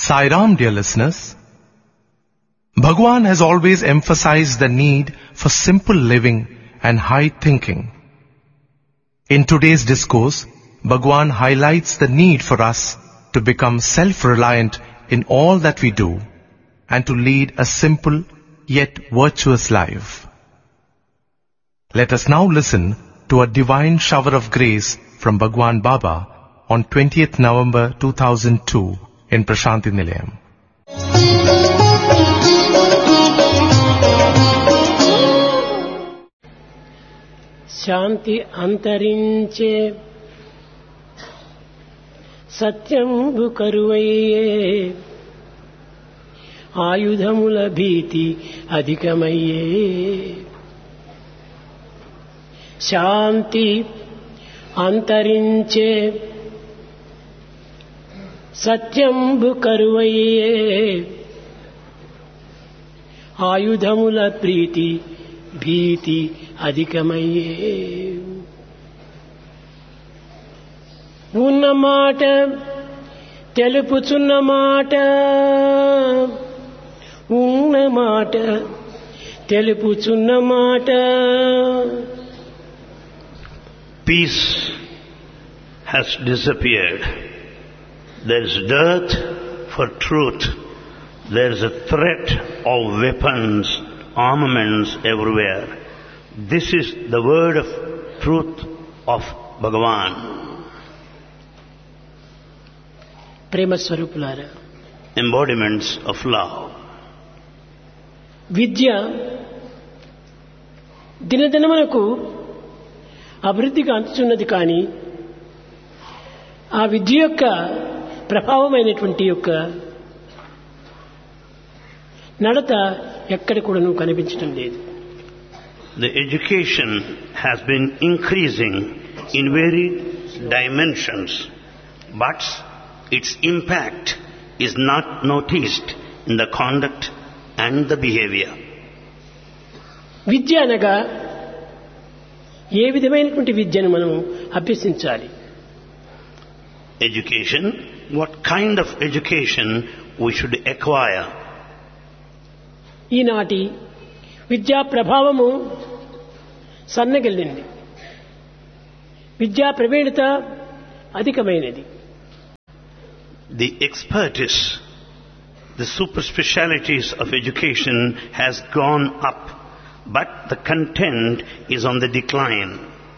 Sai Ram, dear listeners. Bhagwan has always emphasized the need for simple living and high thinking. In today's discourse, Bhagwan highlights the need for us to become self-reliant in all that we do and to lead a simple yet virtuous life. Let us now listen to a divine shower of grace from Bhagwan Baba on 20th November 2002 in Prashanti Nilayam. శాంతి అంతరించే సత్యంబు కరువయ్యే ఆయుధముల భీతి అధికమయ్యే శాంతి అంతరించే సత్యంబు కరువయ్యే ఆయుధముల ప్రీతి భీతి అధికమయ్యే ఉన్న మాట తెలుపుచున్న మాట ఉన్న మాట తెలుపుచున్న మాట. Peace has disappeared. There is dearth for truth. There is a threat of weapons, armaments everywhere. This is the word of truth of Bhagavan. ప్రేమ స్వరూపులారా, Embodiments of love. విద్య దినదినమునకు అభివృద్ధిగా అందుతున్నది, కానీ ఆ విద్య యొక్క ప్రభావమైనటువంటి యొక్క నడత ఎక్కడ కూడాను కనిపించడం లేదు. The education has been increasing in varied dimensions, but its impact is not noticed in the conduct and the behavior. విద్య అనగా ఏ విధమైనటువంటి విద్యను మనం అభ్యసించాలి? Education, what kind of education we should acquire? ఈనాటి విద్యా ప్రభావము సన్నగిల్లింది, విద్యా ప్రవీణత అధికమైనది. The expertise, the super specialities of education has gone up, but the content is on the decline.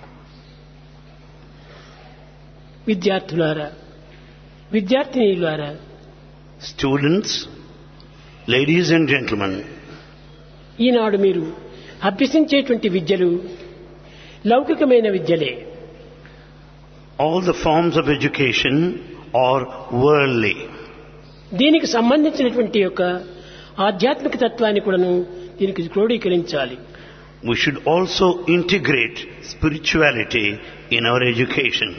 విద్యార్థులారా, విద్యార్థినీలారా, Students, ladies and gentlemen, ఈనాడు మీరు అభ్యసించేటువంటి విద్యలు లౌకికమైన విద్యలే. all the forms of education are worldly. దీనికి సంబంధించినటువంటి యొక్క ఆధ్యాత్మిక తత్వాన్ని కూడాను దీనికి క్రోడీకరించాలి. We should also integrate spirituality in our education.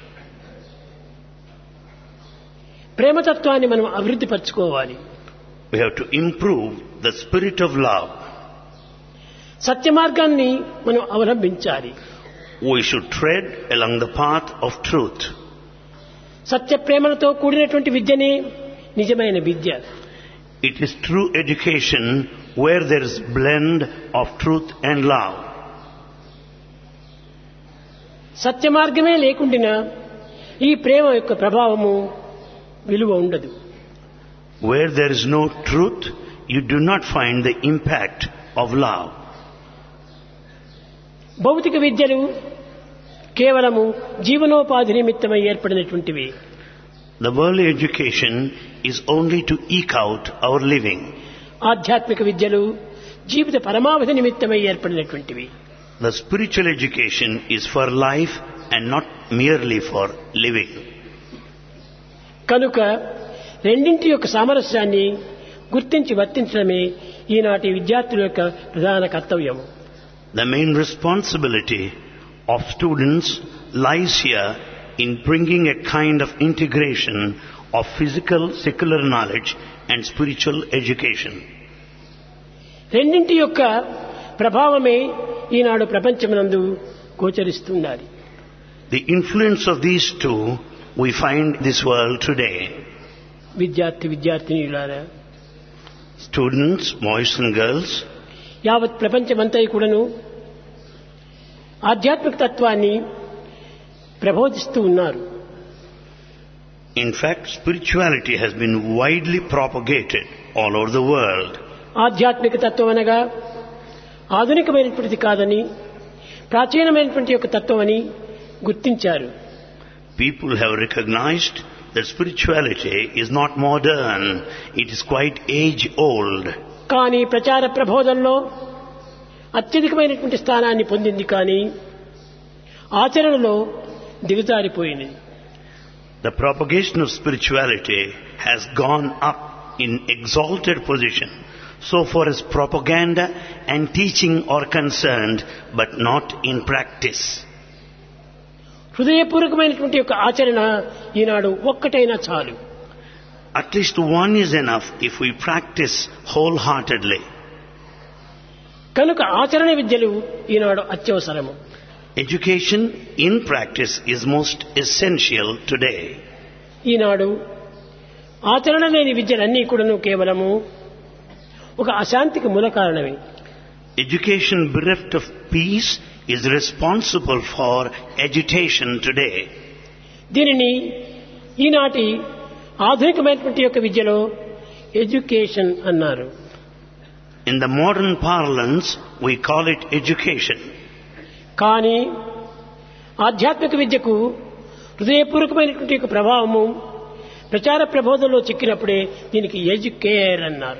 ప్రేమతత్వాన్ని మనం అభివృద్ధి పరచుకోవాలి. We have to improve the spirit of love. సత్య మార్గాన్ని మనం అవలంబించాలి. We should tread along the path of truth. సత్య ప్రేమలతో కూడినటువంటి విద్యనే నిజమైన విద్య. It is true education where there is blend of truth and love. సత్య మార్గమే లేకుండా ఈ ప్రేమ యొక్క ప్రభావము విలువ ఉండదు. Where there is no truth, you do not find the impact of love. భౌతిక విద్యలు కేవలము జీవనోపాధి నిమిత్తమై ఏర్పడినటువంటివి. The worldly education is only to eke out our living. ఆధ్యాత్మిక విద్యలు జీవిత పరమావధి నిమిత్తమై ఏర్పడినటువంటివి. The spiritual education is for life and not merely for living. కనుక రెండింటి యొక్క సామరస్యాన్ని గుర్తించి వర్తించడమే ఈనాటి విద్యార్థుల యొక్క ప్రధాన కర్తవ్యం. The main responsibility of students lies here in bringing a kind of integration of physical, secular knowledge and spiritual education. రెండింటి యొక్క ప్రభావమే ఈనాడు ప్రపంచమునందు విద్యార్థినీయులారా, Students, boys and girls, యావత్ ప్రపంచమంతా కూడాను ఆధ్యాత్మిక తత్వాన్ని ప్రబోధిస్తూ ఉన్నారు. in fact, spirituality has been widely propagated all over the world. ఆధ్యాత్మిక తత్వం అనగా ఆధునికమైనటువంటిది కాదని ప్రాచీనమైనటువంటి యొక్క తత్వం అని గుర్తించారు. People have recognized that spirituality is not modern, it is quite age-old. కానీ ప్రచార ప్రబోధనలో అత్యధికమైనటువంటి స్థానాన్ని పొందింది, కానీ ఆచరణలో దిగజారిపోయింది. The propagation of spirituality has gone up in exalted position so far as propaganda and teaching are concerned, but not in practice. హృదయపూర్వకమైనటువంటి యొక్క ఆచరణ ఈనాడు ఒక్కటైనా చాలు. At least one is enough if we practice wholeheartedly. కనుక ఆచరణ విద్యలు ఈనాడు అత్యవసరము. Education in practice is most essential today. ఈనాడు ఆచరణ లేని విద్యలన్నీ కూడాను కేవలము ఒక అశాంతికి మూల కారణమే. Education bereft of peace is responsible for agitation today. దీనిని ఈనాటి ఆధునికమైనటువంటి యొక్క విద్యలో ఎడ్యుకేషన్ అన్నారు. In the modern parlance, we call it education. కానీ ఆధ్యాత్మిక విద్యకు హృదయపూర్వకమైనటువంటి యొక్క ప్రభావము ప్రచార ప్రబోధంలో చిక్కినప్పుడే దీనికి ఎడ్యుకేర్ అన్నారు.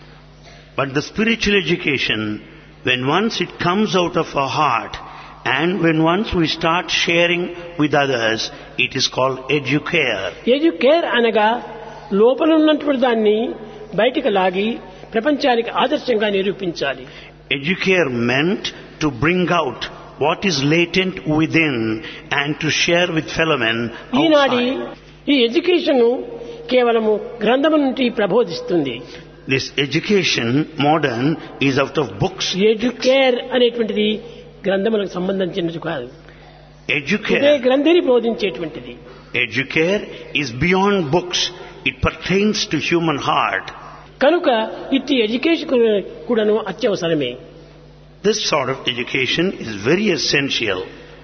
But the spiritual education, when once it comes out of our heart and when once we start sharing with others, it is called educare. Educare అనగా లోపల ఉన్నటువంటి దాన్ని బయటికి లాగి ప్రపంచానికి ఆదర్శంగా నిరూపించాలి. Educare meant to bring out what is latent within and to share with fellow men ఈనాటి outside. ఈ ఎడ్యుకేషన్ కేవలము గ్రంథము నుండి ప్రబోధిస్తుంది. This education, modern, is out of books. Educare అనేటువంటిది గ్రంథములకు సంబంధించినది కాదు. ఇదే Educare, గ్రంథిని బోధించేటువంటిది. educare is beyond books. It pertains to human heart. కనుక ఇట్టి ఎడ్యుకేషన్ కూడాను అత్యవసరమే. This sort of education is very essential.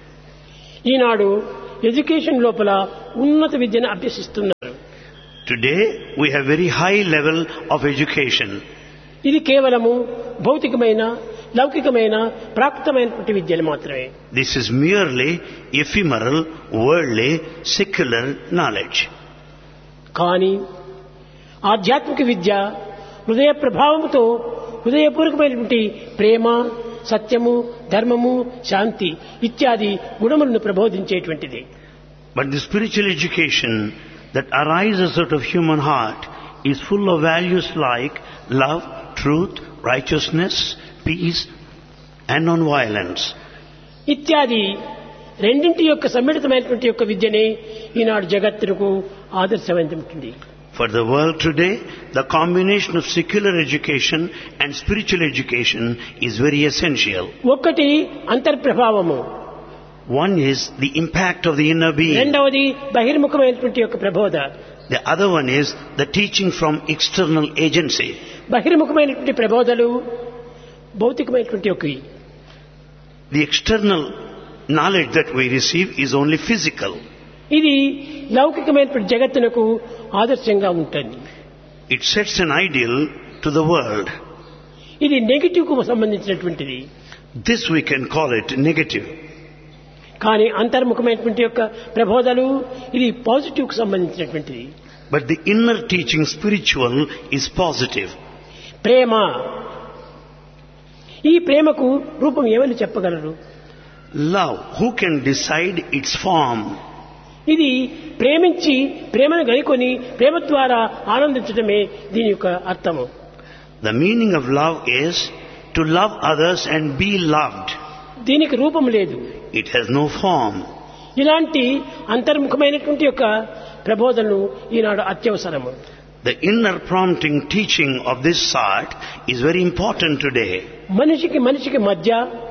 Eenadu education లోపల ఉన్నత విద్యను అభ్యసిస్తున్నారు. Today, we have very high level of education. ఇది కేవలము భౌతికమైన లౌకికమైన ప్రాకృతమైనటువంటి విద్యలు మాత్రమే. This is merely ephemeral, worldly, secular knowledge. కానీ ఆధ్యాత్మిక విద్య హృదయ ప్రభావముతో హృదయపూర్వకమైనటువంటి ప్రేమ, సత్యము, ధర్మము, శాంతి ఇత్యాది గుణములను ప్రబోధించేటువంటిది. But the spiritual education that arises out of human heart is full of values like love, truth, righteousness, peace and non-violence. ఇత్యాది రెండింటి యొక్క సమ్మిళితమైనటువంటి యొక్క విద్యనే ఈనాడు జగత్తుకు ఆదర్శవంతమవుతుంది. For the world today, the combination of secular education and spiritual education is very essential. ఒక్కటి అంతర్ప్రభావము, One is the impact of the inner being. రెండవది బహిర్ముఖమైనటువంటి యొక్క ప్రబోధ. The other one is the teaching from external agency. బహిర్ముఖమైనటువంటి ప్రబోధలు భౌతికమైనటువంటి యొక్క. The external knowledge that we receive is only physical. ఇది లౌకికమైనటువంటి జగత్తునకు ఆదర్శంగా ఉంటుంది. It sets an ideal to the world. ఇది నెగటివ్ కు సంబంధించినటువంటిది. This we can call it negative. కానీ అంతర్ముఖమైనటువంటి యొక్క ప్రబోధలు ఇది పాజిటివ్ కు సంబంధించినటువంటిది. But the inner teaching, spiritual, is positive. ప్రేమ, ఈ ప్రేమకు రూపం ఏమని చెప్పగలరు? Love, who can decide its form? ఇది ప్రేమించి ప్రేమను గైకొని ప్రేమ ద్వారా ఆనందించడమే దీని యొక్క అర్థము. The meaning of love is to love others and be loved. దీనికి రూపం లేదు. It has no form. ఇలాంటి అంతర్ముఖమైనటువంటి యొక్క ప్రబోధనలు ఈనాడు అత్యవసరము. The inner prompting teaching of this sort is very important today. మనిషికి మనిషికి మధ్య,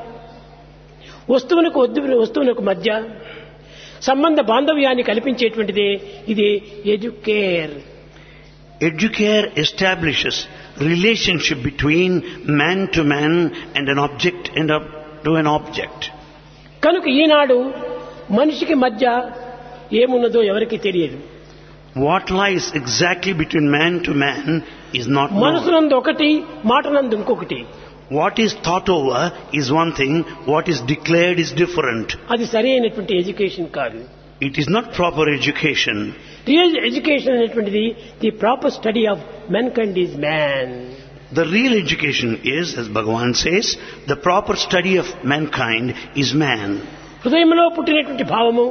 వస్తువునకు మధ్య సంబంధ బాంధవ్యాన్ని కల్పించేటువంటిదే ఇది educare. Educare establishes relationship between man to man and an object and to an object. కనుక ఈనాడు మనిషికి మధ్య ఏమున్నదో ఎవరికి తెలియదు. What lies exactly between man to man is not known. మనసునందు ఒకటి, మాటనందు ఇంకొకటి. What is thought over is one thing, what is declared is different. అది సరైనటువంటి education కాదు. It is not proper education. Real education అనేటువంటిది the proper study of మెన్కైండ్ is man. The real education is, as Bhagavan says, the proper study of mankind is man. హృదయంలో పుట్టినటువంటి భావము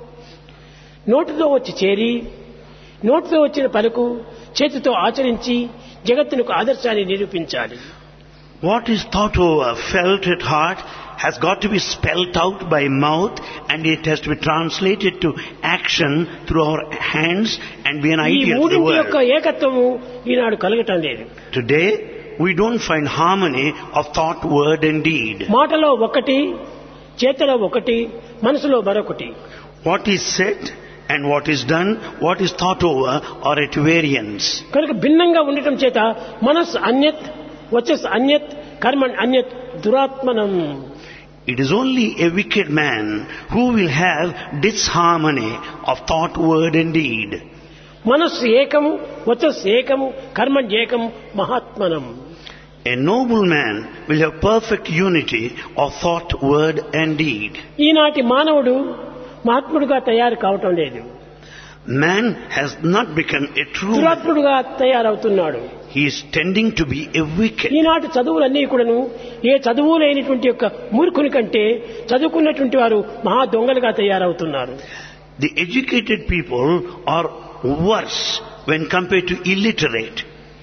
నోటితో వచ్చి చేరి, నోటితో వచ్చిన పలుకు చేతితో ఆచరించి జగత్తునకు ఆదర్శాన్ని నిరూపించాలి. What is thought over, felt at heart, has got to be spelt out by mouth, and it has to be translated to action through our hands and be an ఈ idea of the మూడింటి యొక్క world. ఏకత్వము ఈనాడు కలగటం లేదు. Today, we don't find harmony of thought, word and deed. మాటలో ఒకటి, చేతలో ఒకటి, మనసులో మరొకటి. What is said and what is done, what is thought over are at variance. కనుక భిన్నంగా ఉండటం చేత మనస్సు అన్యత్, వచస్ అన్యత్, కర్మణ్ అన్యత్, దురాత్మనం. It is only a wicked man who will have disharmony of thought, word and deed. మనస్సు ఏకము, వచస్ ఏకము, కర్మణ్ ఏకము, మహాత్మనం. A noble man will have perfect unity of thought, word and deed. ఈనాటి మానవుడు మహాత్ముడుగా తయారు కావటం లేదు. Man has not become a true man. దురాత్ముడుగా తయారవుతున్నాడు. He is tending to be a wicked. ఈనాటి చదువులన్నీ కూడాను ఏ చదువు లేనిటువంటి యొక్క మూర్ఖుని కంటే చదువుకున్నటువంటి వారు మహా దొంగలుగా తయారవుతున్నారు. The educated people are worse when compared to illiterate.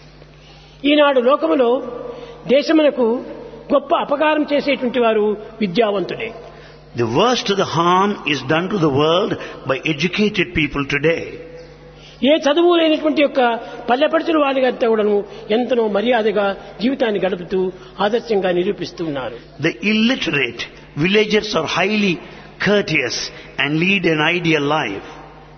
ఈనాడు లోకములో దేశమునకు గొప్ప అపకారం చేసేటువంటి వారు విద్యావంతులే. The worst of the harm is done to the world by educated people today. ఏ చదువు లేనటువంటి యొక్క పల్లెపడుచుల వారిగంతా కూడాను ఎంతనో మర్యాదగా జీవితాన్ని గడుపుతూ ఆదర్శంగా నిరూపిస్తున్నారు. The illiterate villagers are highly courteous and lead an ideal life.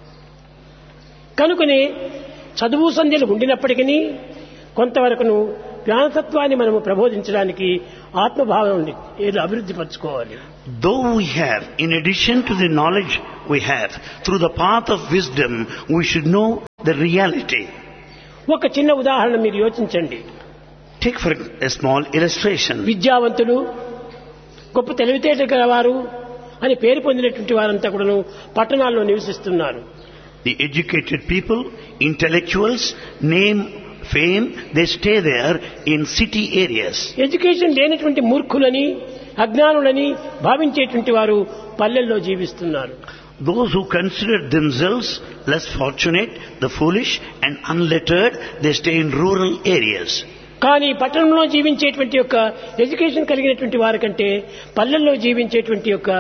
కనుకనే చదువు సంధ్యలు ఉండినప్పటికీ కొంతవరకును జ్ఞానతత్వాన్ని మనము ప్రబోధించడానికి ఆత్మభావం అభివృద్ధి పరచుకోవాలి. Though we have, in addition to the knowledge we have, through the path of wisdom, we should know the reality. ఒక చిన్న ఉదాహరణ మీరు యోచించండి. Take for a small illustration. విద్యావంతులు, గొప్ప తెలివితేటలు గలవారు అని పేరు పొందినటువంటి వారంతా కూడాను పట్టణాల్లో నివసిస్తున్నారు. The educated people, intellectuals, name, fame, they stay there in city areas. Education లేనటువంటి మూర్ఖులని, అజ్ఞానులని భావించేటువంటి వారు పల్లెల్లో జీవిస్తున్నారు. Those who consider themselves less fortunate, the foolish and unlettered, they stay in rural areas. కానీ పట్టణంలో జీవించేటువంటి యొక్క ఎడ్యుకేషన్ కలిగినటువంటి వారికంటే పల్లెల్లో జీవించేటువంటి యొక్క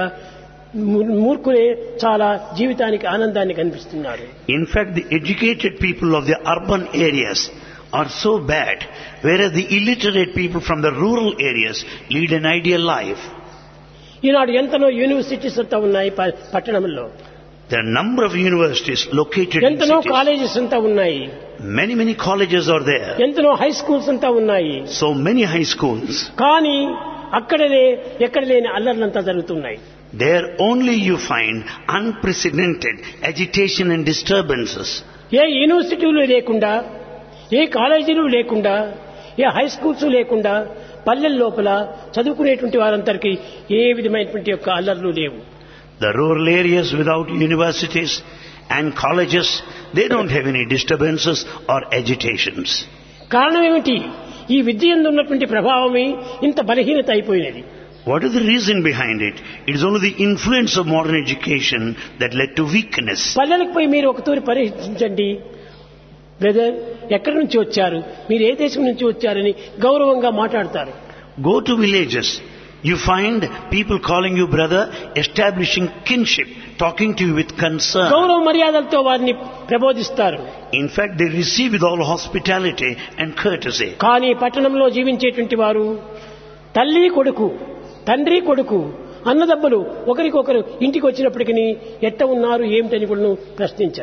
మూర్ఖులే చాలా జీవితానికి ఆనందాన్ని కనిపిస్తున్నారు. In fact, the educated people of the urban areas are so bad, whereas the illiterate people from the rural areas lead an ideal life. ఈనాడు ఎంతనో యూనివర్సిటీస్ అంతా ఉన్నాయి పట్టణంలో. There are a number of universities located in ఎంతనో cities. Colleges అంతా ఉన్నాయి. Many colleges are there. ఎంతనో high schools అంతా ఉన్నాయి. So many high schools. కానీ అక్కడనే ఎక్కడ లేని అల్లర్లంతా జరుగుతున్నాయి. There only you find unprecedented agitation and disturbances. ఏ యూనివర్సిటీలు లేకుండా, ఏ కాలేజీలు లేకుండా, ఏ హై స్కూల్స్ లేకుండా పల్లెల లోపల చదువుకునేటువంటి వారందరికీ ఏ విధమైనటువంటి యొక్క అల్లర్లు లేవు. The rural areas without universities and colleges, they don't have any disturbances or agitations. కారణం ఏమిటి? ఈ విద్య యందు ఉన్నటువంటి ప్రభావమే ఇంత బలహీనత అయిపోయినది. What is the reason behind it? It is only the influence of modern education that led to weakness. పల్లెలకు పోయి మీరు ఒకతూరి పరీక్షించండి. బ్రదర్, ఎక్కడి నుంచి వచ్చారు, మీరు ఏ దేశం నుంచి వచ్చారని గౌరవంగా మాట్లాడతారు. Go to villages. You find people calling you brother, establishing kinship, talking to you with concern. గౌరవ మర్యాదలతో వారిని ప్రబోధిస్తారు. In fact, they receive with all hospitality and courtesy. కానీ పట్టణంలో జీవించేటువంటి వారు తల్లి కొడుకు, తండ్రి కొడుకు, అన్నదమ్ములు ఒకరికొకరు ఇంటికి వచ్చినప్పటికీ ఎట్ట ఉన్నారు ఏమిటని కూడా ప్రశ్నించరు.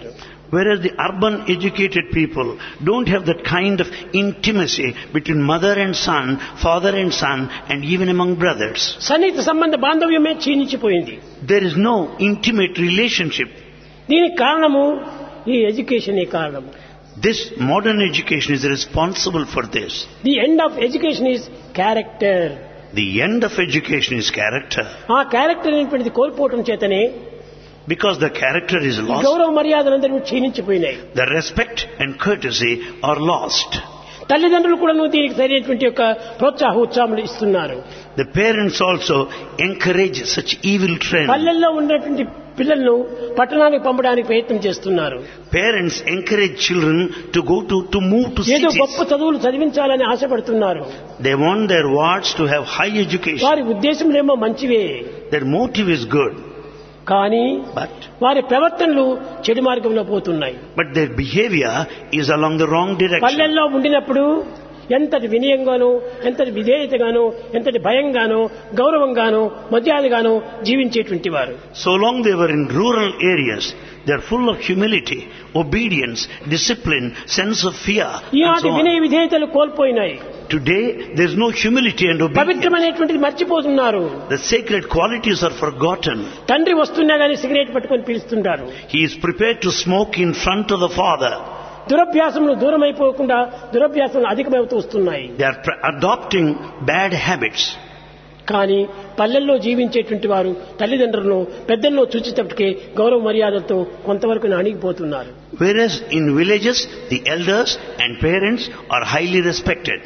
Whereas the urban educated people don't have that kind of intimacy between mother and son, father and son, and even among brothers. సన్నిహిత సంబంధ బాంధవ్యమే క్షీణించిపోయింది. There is no intimate relationship. దీనికి కారణము ఈ ఎడ్యుకేషనే కారణం. This modern education is responsible for this. The end of education is character. The end of education is character. ఆ character అనేటువంటిది కోల్పోవటం చేతనే Because the character is lost, గౌరవ మర్యాదలందరూ క్షీణించిపోయినాయి. the respect and courtesy are lost. తల్లిదండ్రులు కూడా దీనికి సరైనటువంటి యొక్క ప్రోత్సాహోత్సాహములు ఇస్తున్నారు. The parents also encourage such evil trends. పల్లెల్లో ఉన్నటువంటి పిల్లలను పట్టణానికి పంపడానికి ప్రయత్నం చేస్తున్నారు. Parents encourage children to move to ఏదో cities. గొప్ప చదువులు చదివించాలని ఆశపడుతున్నారు. They want their wards to have high education. వారి ఉద్దేశములేమో మంచివే, Their motive is good, కానీ but వారి ప్రవర్తనలు చెడు మార్గంలో పోతున్నాయి. their behavior is along the wrong direction. పల్లెల్లో ఉండినప్పుడు ఎంతటి వినయంగానో, ఎంతటి విధేయతగానో, ఎంతటి భయంగానో, గౌరవంగానో, మర్యాదగానో జీవించేటువంటి వారు. So long they were in rural areas, they are full of humility, obedience, discipline, sense of fear. And ఈనాటి so on. వినయ విధేయతలు కోల్పోయినాయి. Today there is no humility and obedience. పవిత్రమైనటువంటిది మర్చిపోతున్నారు. The sacred qualities are forgotten. తండ్రి వస్తున్నా గానీ cigarette పట్టుకొని పీలుస్తుంటారు. He is prepared to smoke in front of the father. దురభ్యాసములు దూరం అయిపోకుండా దురభ్యాసములు అధికమవుతూ వస్తున్నాయి. They are adopting bad habits. కానీ పల్లెల్లో జీవించేటువంటి వారు తల్లిదండ్రులను పెద్దల్లో చూచేటప్పటికే గౌరవ మర్యాదలతో కొంతవరకు అణిగిపోతున్నారు. Whereas in villages, the elders and parents are highly respected.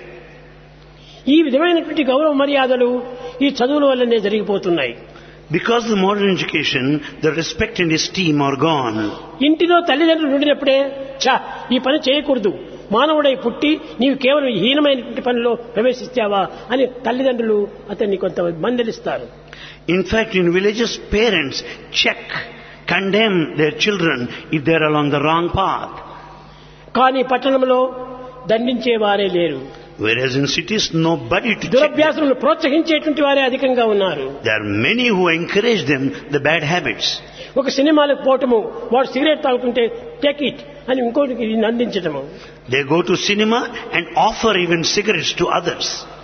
ఈ విధమైనటువంటి గౌరవ మర్యాదలు ఈ చదువుల వల్లనే జరిగిపోతున్నాయి. Because of the modern education, the respect and esteem are gone. ఇంటిలో తల్లిదండ్రులు ఉండినప్పుడే ఈ పని చేయకూడదు, మానవుడై పుట్టి నీవు కేవలం హీనమైనటువంటి పనిలో ప్రవేశిస్తావా అని తల్లిదండ్రులు అతన్ని కొంత మందలిస్తారు. In fact, in villages, parents check, condemn their children if they are along the wrong path. కానీ పట్టణంలో దండించేవారే లేరు. Whereas in cities, nobody to check them. దురభ్యాసములు ప్రోత్సహించేటువంటి వారే అధికంగా ఉన్నారు. There are many who encourage them, the bad habits. ఒక సినిమాలకు పోవటము, వాడు cigarette తాగుతుంటే టేక్ ఇట్ అని ఇంకోటికి అందించటము. They go to cinema and offer even cigarettes to others.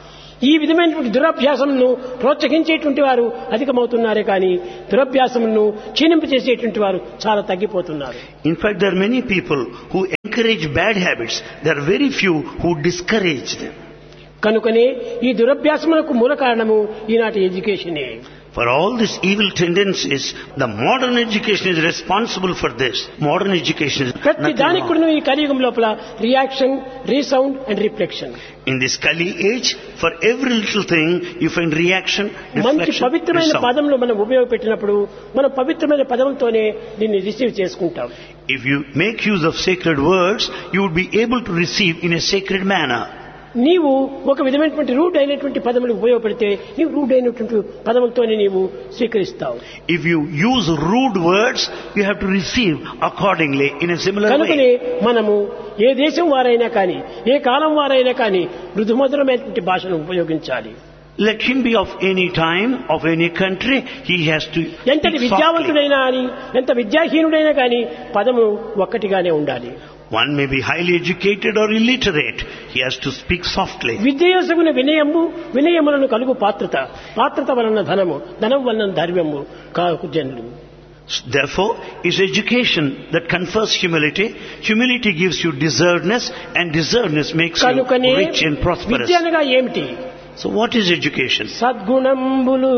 ఈ విధమైనటువంటి దురభ్యాసములను ప్రోత్సహించేటువంటి వారు అధికమవుతున్నారే కానీ దురభ్యాసములను క్షీణింపచేసేటువంటి వారు చాలా తగ్గిపోతున్నారు. In fact, there are many people who encourage bad habits. There are very few who discourage them. కనుకనే ఈ దురభ్యాసములకు మూల కారణము ఈనాటి ఎడ్యుకేషనే. For all these evil tendencies, the modern education is responsible for this. Modern education is ప్రతి nothing దానికి wrong. కూడా ఈ కలియుగం లోపల reaction, resound and reflection. In this Kali age, for every little thing, you find reaction, మంచి reflection, పవిత్రమైన resound. పదములు మనం ఉపయోగపెట్టినప్పుడు మనం పవిత్రమైన పదములతోనే దీన్ని రిసీవ్ చేసుకుంటాం. If you make use of sacred words, you would be able to receive in a sacred manner. నీవు ఒక విధమైనటువంటి రూడ్ అయినటువంటి పదములు ఉపయోగపెడితే నీవు రూడ్ అయినటువంటి పదములతోనే నీవు స్వీకరిస్తావు. If you use rude words, you have to receive accordingly in a similar కనుకనే way. మనము ఏ దేశం వారైనా కానీ, ఏ కాలం వారైనా కానీ మృదుమధురమైనటువంటి భాషను ఉపయోగించాలి. Let him be of any time, of any country, he has to ఎంతటి speak softly. విద్యావంతుడైనా అని, ఎంత విద్యాహీనుడైనా కానీ పదము ఒక్కటిగానే ఉండాలి. One may be highly educated or illiterate. He has to speak softly. విద్యయోసమున వినయము, వినయములను కలుగు పాత్రత, పాత్రత వలన ధనము, ధనం వలన ధర్మము కాకు జనులు. Therefore, is education that confers humility. Humility gives you deservedness, and deservedness makes you కనుకనే rich and prosperous. విద్య అనగా ఏమిటి? So what is education? సద్గుణంబులు,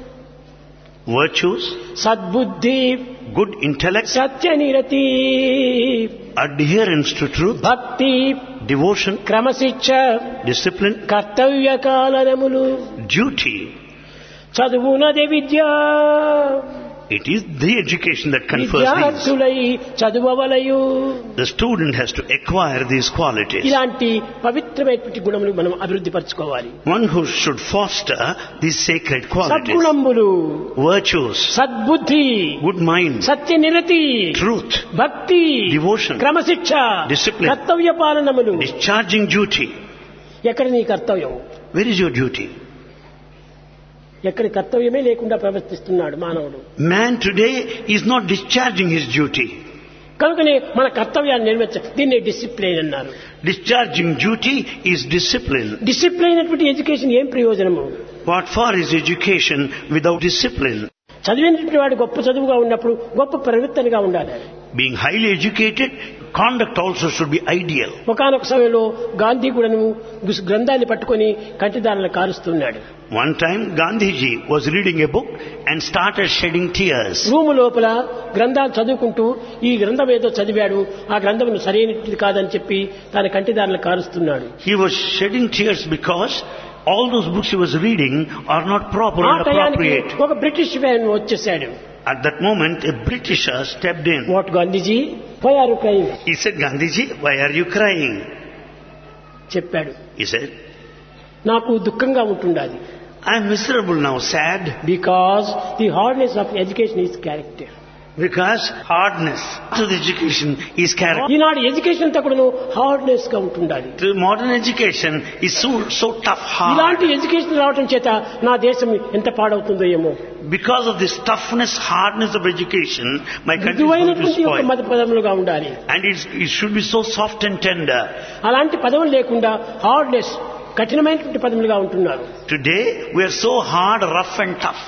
Virtues, సద్బుద్ధి, good intellect, సత్యనిరతి, adherence to truth, భక్తి, devotion, క్రమశిక్ష, discipline, కర్తవ్య కాలనములు, duty. చదువునదే Vidya, It is the education that confers these. విద్యార్థులై చదువవలయు. The student has to acquire these qualities. ఇలాంటి పవిత్రమైనటువంటి గుణములు మనం అభివృద్ధి పరచుకోవాలి. One who should foster these sacred qualities. సద్గుణంబులు, Virtues, సద్బుద్ధి, good mind, సత్యనిరతి, truth, భక్తి, devotion, క్రమశిక్ష, discipline, కర్తవ్య పాలనములు. discharging duty. ఎక్కడ నీ కర్తవ్యం? Where is your duty? ఎక్కడ కర్తవ్యమే లేకుండా ప్రవర్తిస్తున్నాడు మానవుడు. Man today is not discharging his duty. కనుకనే మన కర్తవ్యాన్ని దీన్ని డిసిప్లిన్ అన్నారు. Discharging duty is discipline. Discipline అయినటువంటి ఎడ్యుకేషన్ ఏం ప్రయోజనము? What for is education without discipline? చదివినటువంటి వాడు గొప్ప చదువుగా ఉన్నప్పుడు గొప్ప ప్రవృత్తనిగా ఉండాలి. Being highly educated, conduct also should be ideal. ఒకానొక సమయంలో గాంధీ కూడాను గ్రంథాన్ని పట్టుకొని కంటిదారులను కారుస్తున్నాడు. One time Gandhiji was reading a book and started shedding tears. Room లోపల గ్రంథాలు చదువుకుంటూ ఈ గ్రంథం ఏదో చదివాడు, ఆ గ్రంథం సరైనది కాదని చెప్పి తన కంటిదారులను కారుస్తున్నాడు. He was shedding tears because all those books he was reading are not proper and appropriate. ఒక బ్రిటిష్ మ్యాన్ వచ్చేసాడు. At that moment, a Britisher stepped in. What, Gandhiji? Why are you crying? He said, Gandhiji, why are you crying? చెప్పాడు. He said, నాకు దుఃఖంగా ఉంటుండాలి. I am miserable now, sad. Because the hardness of education is character. Because hardness to the education is character. Eenadu education అంతా కూడా hardness గా ఉంటుండాలి. Modern education is so tough, hard. ఇలాంటి education రావడం చేత నా దేశం ఎంత పాడవుతుందో ఏమో. Because of this toughness, hardness of education, my country is going to spoil. మత పదములుగా ఉండాలి. And it should be so soft and tender. అలాంటి పదములు లేకుండా హార్డ్నెస్ కఠినమైనటువంటి పదములుగా ఉంటున్నారు. Today we are so hard, rough and tough.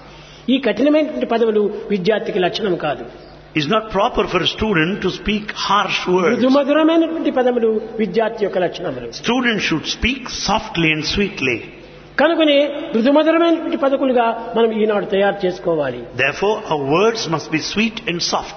ఈ కఠినమైనటువంటి పదవులు విద్యార్థికి లక్షణం కాదు. It's not proper for a student to speak harsh words. మధురమైనటువంటి పదములు విద్యార్థి యొక్క లక్షణములు. Students should speak softly and sweetly. కనుకనే మృదుమధురమైనటువంటి పదకులుగా మనం ఈనాడు తయారు చేసుకోవాలి. Therefore our words must be sweet and soft.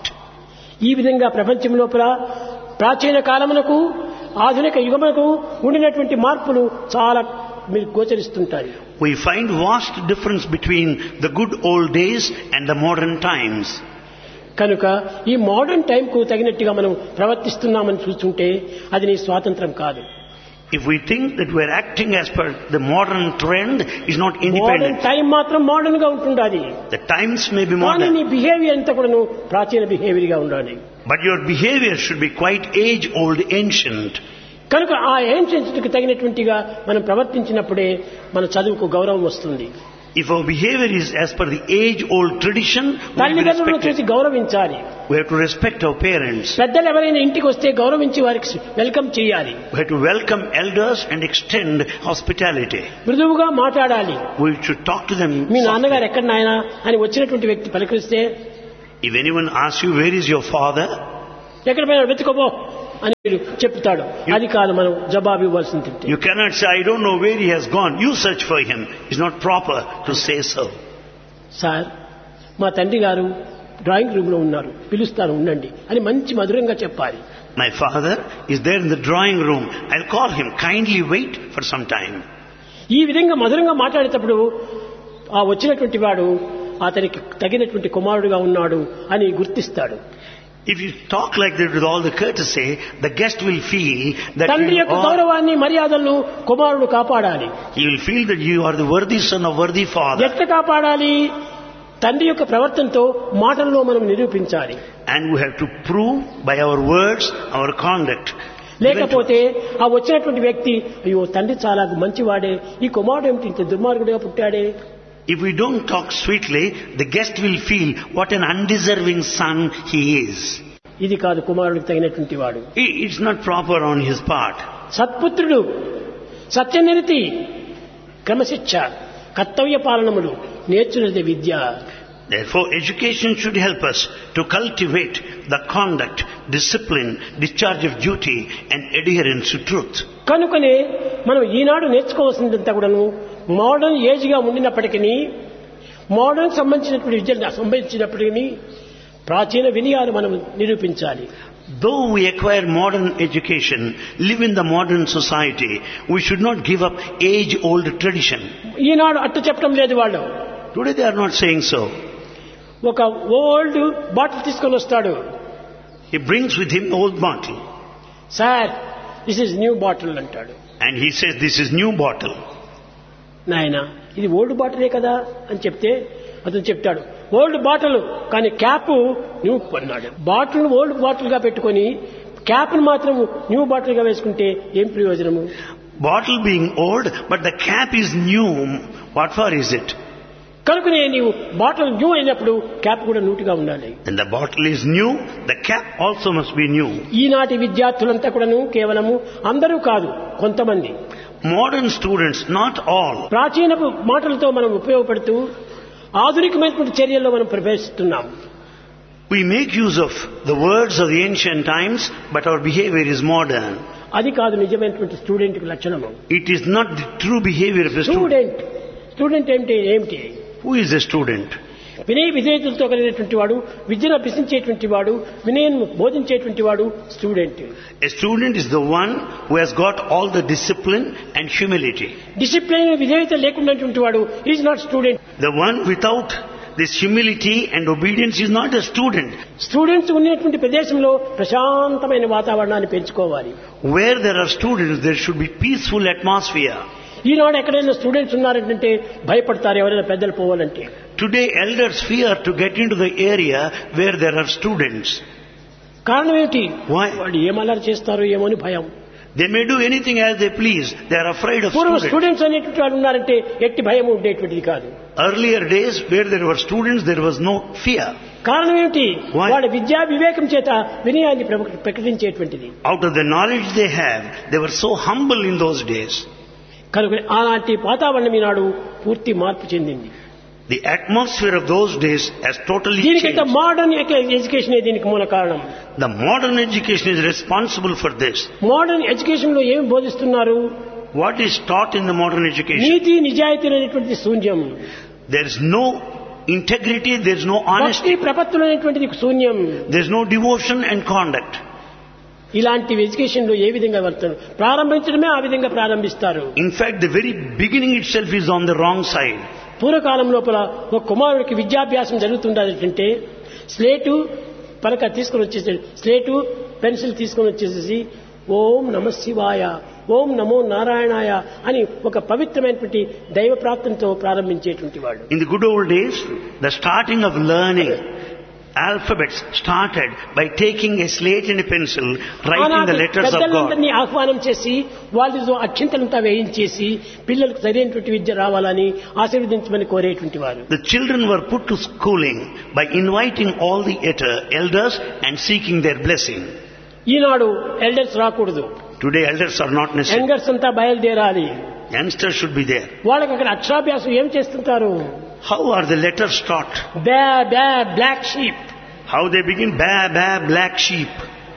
ఈ విధంగా ప్రపంచం లోపల ప్రాచీన కాలమునకు ఆధునిక యుగమునకు ఉండినటువంటి మార్పులు చాలా మీరు గోచరిస్తుంటాయి. We find vast difference between the good old days and the modern times. కనుక ఈ మోడర్న్ టైం కు తగినట్టుగా మనం ప్రవర్తిస్తున్నామని చూస్తుంటే అది నీ స్వాతంత్రం కాదు. If we think that we are acting as per the modern trend, is not independent. Time మాత్రం మోడర్న్ గా ఉంటుండాలి. The times may be కానీ modern. నీ బిహేవియర్ అంతా కూడా ప్రాచీన బిహేవియర్ గా ఉండాలి. But your behavior should be quite age old, ancient. కనుక ఆ ఏన్షియన్స్కి తగినటువంటిగా మనం ప్రవర్తించినప్పుడే మన చదువుకు గౌరవం వస్తుంది. If our behavior is as per the age-old tradition, we తల్లిదండ్రులను చూసి గౌరవించాలి. have to respect our parents. పెద్దలు ఎవరైనా ఇంటికి వస్తే గౌరవించి వారికి వెల్కమ్ చేయాలి. We have to welcome elders and extend hospitality. మృదువుగా మాట్లాడాలి. We should talk to them. మీ నాన్నగారు ఎక్కడ నాయనా అని వచ్చినటువంటి వ్యక్తి పలకరిస్తే, If anyone asks you, where is your father? ఎక్కడ పోయినా వెతుకోబో అని చెప్తాడు. అది కాదు మనం జవాబు ఇవ్వాల్సింది. You cannot say, I don't know where he has gone. You search for him. It's not proper to say so. Sir, మా తండ్రి గారు డ్రాయింగ్ రూమ్ లో ఉన్నారు, పిలుస్తాను ఉండండి అని మంచి మధురంగా చెప్పాలి. My father is there in the drawing room. I'll call him. Kindly wait for some time. ఈ విధంగా మధురంగా మాట్లాడేటప్పుడు ఆ వచ్చినటువంటి వాడు అతనికి తగినటువంటి కుమారుడుగా ఉన్నాడు అని గుర్తిస్తాడు. If you talk like that with all the courtesy, the guest will feel that తండ్రి యొక్క గౌరవాన్ని మర్యాదలను కుమారుడు కాపాడాలి. he will feel that you are the worthy son of worthy father. ఎట్లా కాపాడాలి? తండ్రి యొక్క ప్రవర్తనతో మాటల్లో మనం నిరూపించాలి. And we have to prove by our words, our conduct. లేకపోతే ఆ వచ్చినటువంటి వ్యక్తి అయ్యో తండ్రి చాలా మంచివాడే, ఈ కుమారుడు ఏమిటి ఇంత దుర్మార్గుడిగా పుట్టాడే. If we don't talk sweetly, the guest will feel what an undeserving son he is. ఇది కాదు కుమారుడికి తగినటువంటి వాడు. It's not proper on his part. సత్పుత్రుడు, సత్యనిరతి, క్రమశిక్ష, కర్తవ్య పాలనములు నేర్చున్నది విద్య. Therefore, education should help us to cultivate the conduct, discipline, discharge of duty and adherence to truth. కనుకనే మనం ఈనాడు నేర్చుకోవాల్సిందంతా కూడాను modern age గా ఉండినప్పటికీ, మోడర్న్ సంబంధించినటువంటి విద్యను సంబంధించినప్పటికీ ప్రాచీన వినయాలు మనం నిరూపించాలి. Though we acquire modern education, live in the modern society, we should not give up age-old tradition. ఈనాడు అట్టు చెప్పడం లేదు వాళ్ళు. Today they are not saying so. ఒక ఓల్డ్ బాటిల్ తీసుకొని వస్తాడు. He brings with him the old bottle. Sir, this is new bottle అంటాడు. And he says, this is new bottle. నాయనా, ఇది ఓల్డ్ బాటిలే కదా అని చెప్తే అతను చెప్తాడు, ఓల్డ్ బాటిల్ కానీ క్యాప్ న్యూ అన్నాడు. బాటిల్ ఓల్డ్ బాటిల్ గా పెట్టుకొని క్యాప్ మాత్రం న్యూ బాటిల్ గా వేసుకుంటే ఏం ప్రయోజనము? Bottle being old, but the cap is new. What for is it? కనుకనే నీవు బాటిల్ న్యూ అయినప్పుడు క్యాప్ కూడా నూటిగా ఉండాలి. When the bottle is new, the cap also must be new. ఈనాటి విద్యార్థులంతా కూడాను కేవలము అందరూ కాదు, కొంతమంది Modern students, not all, ప్రాచీన మాటలతో మనం ఉపయోగపడుతూ ఆధునికమైనటువంటి చర్యల్లో మనం ప్రవేశిస్తున్నాం. we make use of the words of the ancient times, but our behavior is modern. అది కాదు నిజమైనటువంటి స్టూడెంట్ కి లక్షణము. It is not the true behavior of a student. Student అంటే ఏమిటి? Who is a student? వినయ విధేయతలతో కలిగినటువంటి వాడు, విద్యను అభ్యసించేటువంటి వాడు, వినయం బోధించేటువంటి వాడు student. A student is the one who has got all the discipline and humility. Discipline విధేయత లేకున్నటువంటి వాడు is not student. The one without this humility and obedience is not a student. Students ఉన్నటువంటి ప్రదేశంలో ప్రశాంతమైన వాతావరణాన్ని పెంచుకోవాలి. Where there are students, there should be peaceful atmosphere. ఈనాడు ఎక్కడైనా students ఉన్నారంటే భయపడతారు ఎవరైనా పెద్దలు పోవాలంటే. Today elders fear to get into the area where there are students. కారణం ఏమిటి? Why? వాళ్ళు ఏమల్లరి చేస్తారో ఏమో అని భయం. They may do anything as they please. They are afraid of పూర్వం students. స్టూడెంట్స్ అనేటువంటి వాళ్ళు ఉన్నారంటే ఎట్టి భయం ఉండేటువంటిది కాదు. Earlier days where there were students, there was no fear. కారణం ఏమిటి? Why? వాళ్ళ విద్యా వివేకం చేత వినయాన్ని ప్రకటించేటువంటిది. Out of the knowledge they have, they were so humble in those days. కనుక అలాంటి వాతావరణం ఈనాడు పూర్తి మార్పు చెందింది. The atmosphere of those days has totally దీనికైతే changed. మోడర్న్ ఎడ్యుకేషన్ దీనికి మూల కారణం. The modern education is responsible for this. Modern education లో ఏమి బోధిస్తున్నారు? What is taught in the modern education? నీతి నిజాయితీ అనేటువంటిది శూన్యం. There is no integrity, there is no భక్తి honesty, ప్రపత్తులు అనేటువంటిది శూన్యం. there is no devotion and conduct. ఇలాంటి ఎడ్యుకేషన్ లో ఏ విధంగా వర్తను ప్రారంభించడమే ఆ విధంగా ప్రారంభిస్తారు. In fact, the very beginning itself is on the wrong side. పూర్వకాలం లోపల ఒక కుమారుడికి విద్యాభ్యాసం జరుగుతుండాలంటే స్లేటు పలక తీసుకుని వచ్చేసి స్లేటు పెన్సిల్ తీసుకుని వచ్చేసేసి ఓం నమ శివాయ, ఓం నమో నారాయణాయ అని ఒక పవిత్రమైనటువంటి దైవ ప్రార్థనతో ప్రారంభించేటువంటి వాడు. In the good old days, the starting of learning alphabets started by taking a slate and a pencil, writing the letters of God. పెద్దలందరినీ ఆహ్వానం చేసి వాళ్ళతో అక్షింతలంతా వేయించేసి పిల్లలకు సరైనటువంటి విద్య రావాలని ఆశీర్వదించమని కోరేటువంటి వారు. The children were put to schooling by inviting all the elders and seeking their blessing. Eenadu elders రాకూడదు. Today elders are not necessary. Youngers అంతా బయలుదేరాలి. Youngsters should be there. వాళ్ళకి అక్కడ అక్షరాభ్యాసం ఏం చేస్తుంటారు? How are the letters taught? బ్యా బ్యా black sheep. How they begin? Ba, ba, black sheep.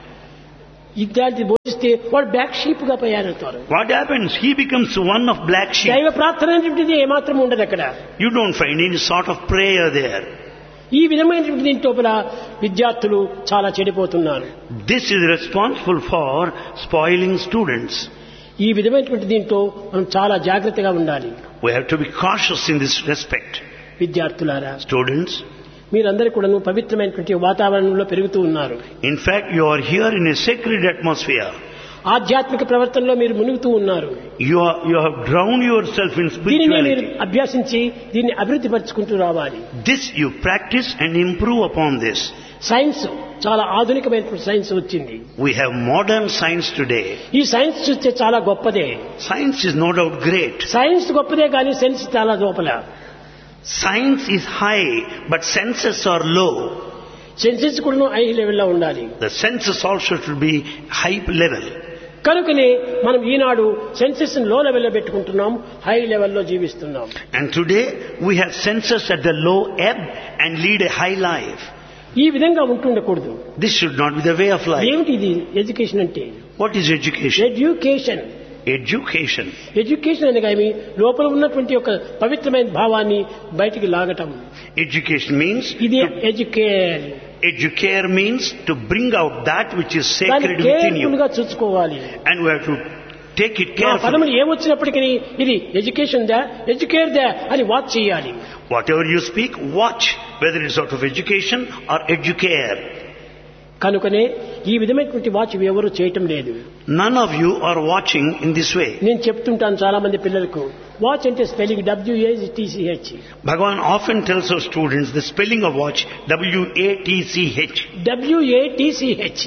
ఇట్లాంటి బోధిస్తే వాడు బ్లాక్ షీప్ గా తయారవుతారు. What happens? He becomes one of black sheep. దైవ ప్రార్థన అనేటువంటిది ఏమాత్రం ఉండదు అక్కడ. You don't find any sort of prayer there. ఈ విధమైనటువంటి దీంట్లో విద్యార్థులు చాలా చెడిపోతున్నారు. This is responsible for spoiling students. ఈ విధమైనటువంటి దీంట్లో మనం చాలా జాగ్రత్తగా ఉండాలి. We have to be cautious in this respect. విద్యార్థులారా, Students, మీరందరూ కూడా పవిత్రమైనటువంటి వాతావరణంలో పెరుగుతూ ఉన్నారు. in fact, you are here in a sacred atmosphere. ఆధ్యాత్మిక ప్రవర్తనలో మీరు మునుగుతూ ఉన్నారు. You have drowned yourself in దీనిని మీరు spirituality. అభ్యాసించి దీన్ని అభివృద్ధి పరుచుకుంటూ రావాలి. This you practice and improve upon this. Science చాలా ఆధునికమైనటువంటి సైన్స్ వచ్చింది. We have modern science today. ఈ సైన్స్ చూస్తే చాలా గొప్పదే. Science is no doubt great. Science గొప్పదే కానీ సెన్స్ చాలా లోపల. Science is high, but senses are low. Senses కూడా హై లెవెల్లో ఉండాలి. The senses also should be high level. కనుకనే మనం ఈనాడు సెన్సెస్ లో లెవెల్లో పెట్టుకుంటున్నాం, హై లెవెల్లో జీవిస్తున్నాం. And today we have senses at the low ebb and lead a high life. ఈ విధంగా ఉంటుండకూడదు. This should not be the way of life. ఏమిటి ఇది ఎడ్యుకేషన్ అంటే? What is education? Education. Education. Education అనగా లోపల ఉన్నటువంటి ఒక పవిత్రమైన భావాన్ని బయటికి లాగటం. Education means ఇది educare. educare means to bring out that which is దాన్ని sacred within you. కేర్ఫుల్ గా చూసుకోవాలి. And we have to take it ఆ carefully. పదములు ఏమొచ్చినప్పటికీ ఇది ఎడ్యుకేషన్ దా ఎడ్యుకేర్ దా అని వాచ్ చేయాలి. Whatever you speak, watch whether it is out of education or educare. కనుకనే ఈ విధమైనటువంటి వాచ్ ఎవరు చేయటం లేదు. None of you are watching in this way. నేను చెప్తుంటాను చాలా మంది పిల్లలకు, వాచ్ అంటే spelling WATCH. Bhagavan often tells our students the spelling of watch, WATCH. WATCH.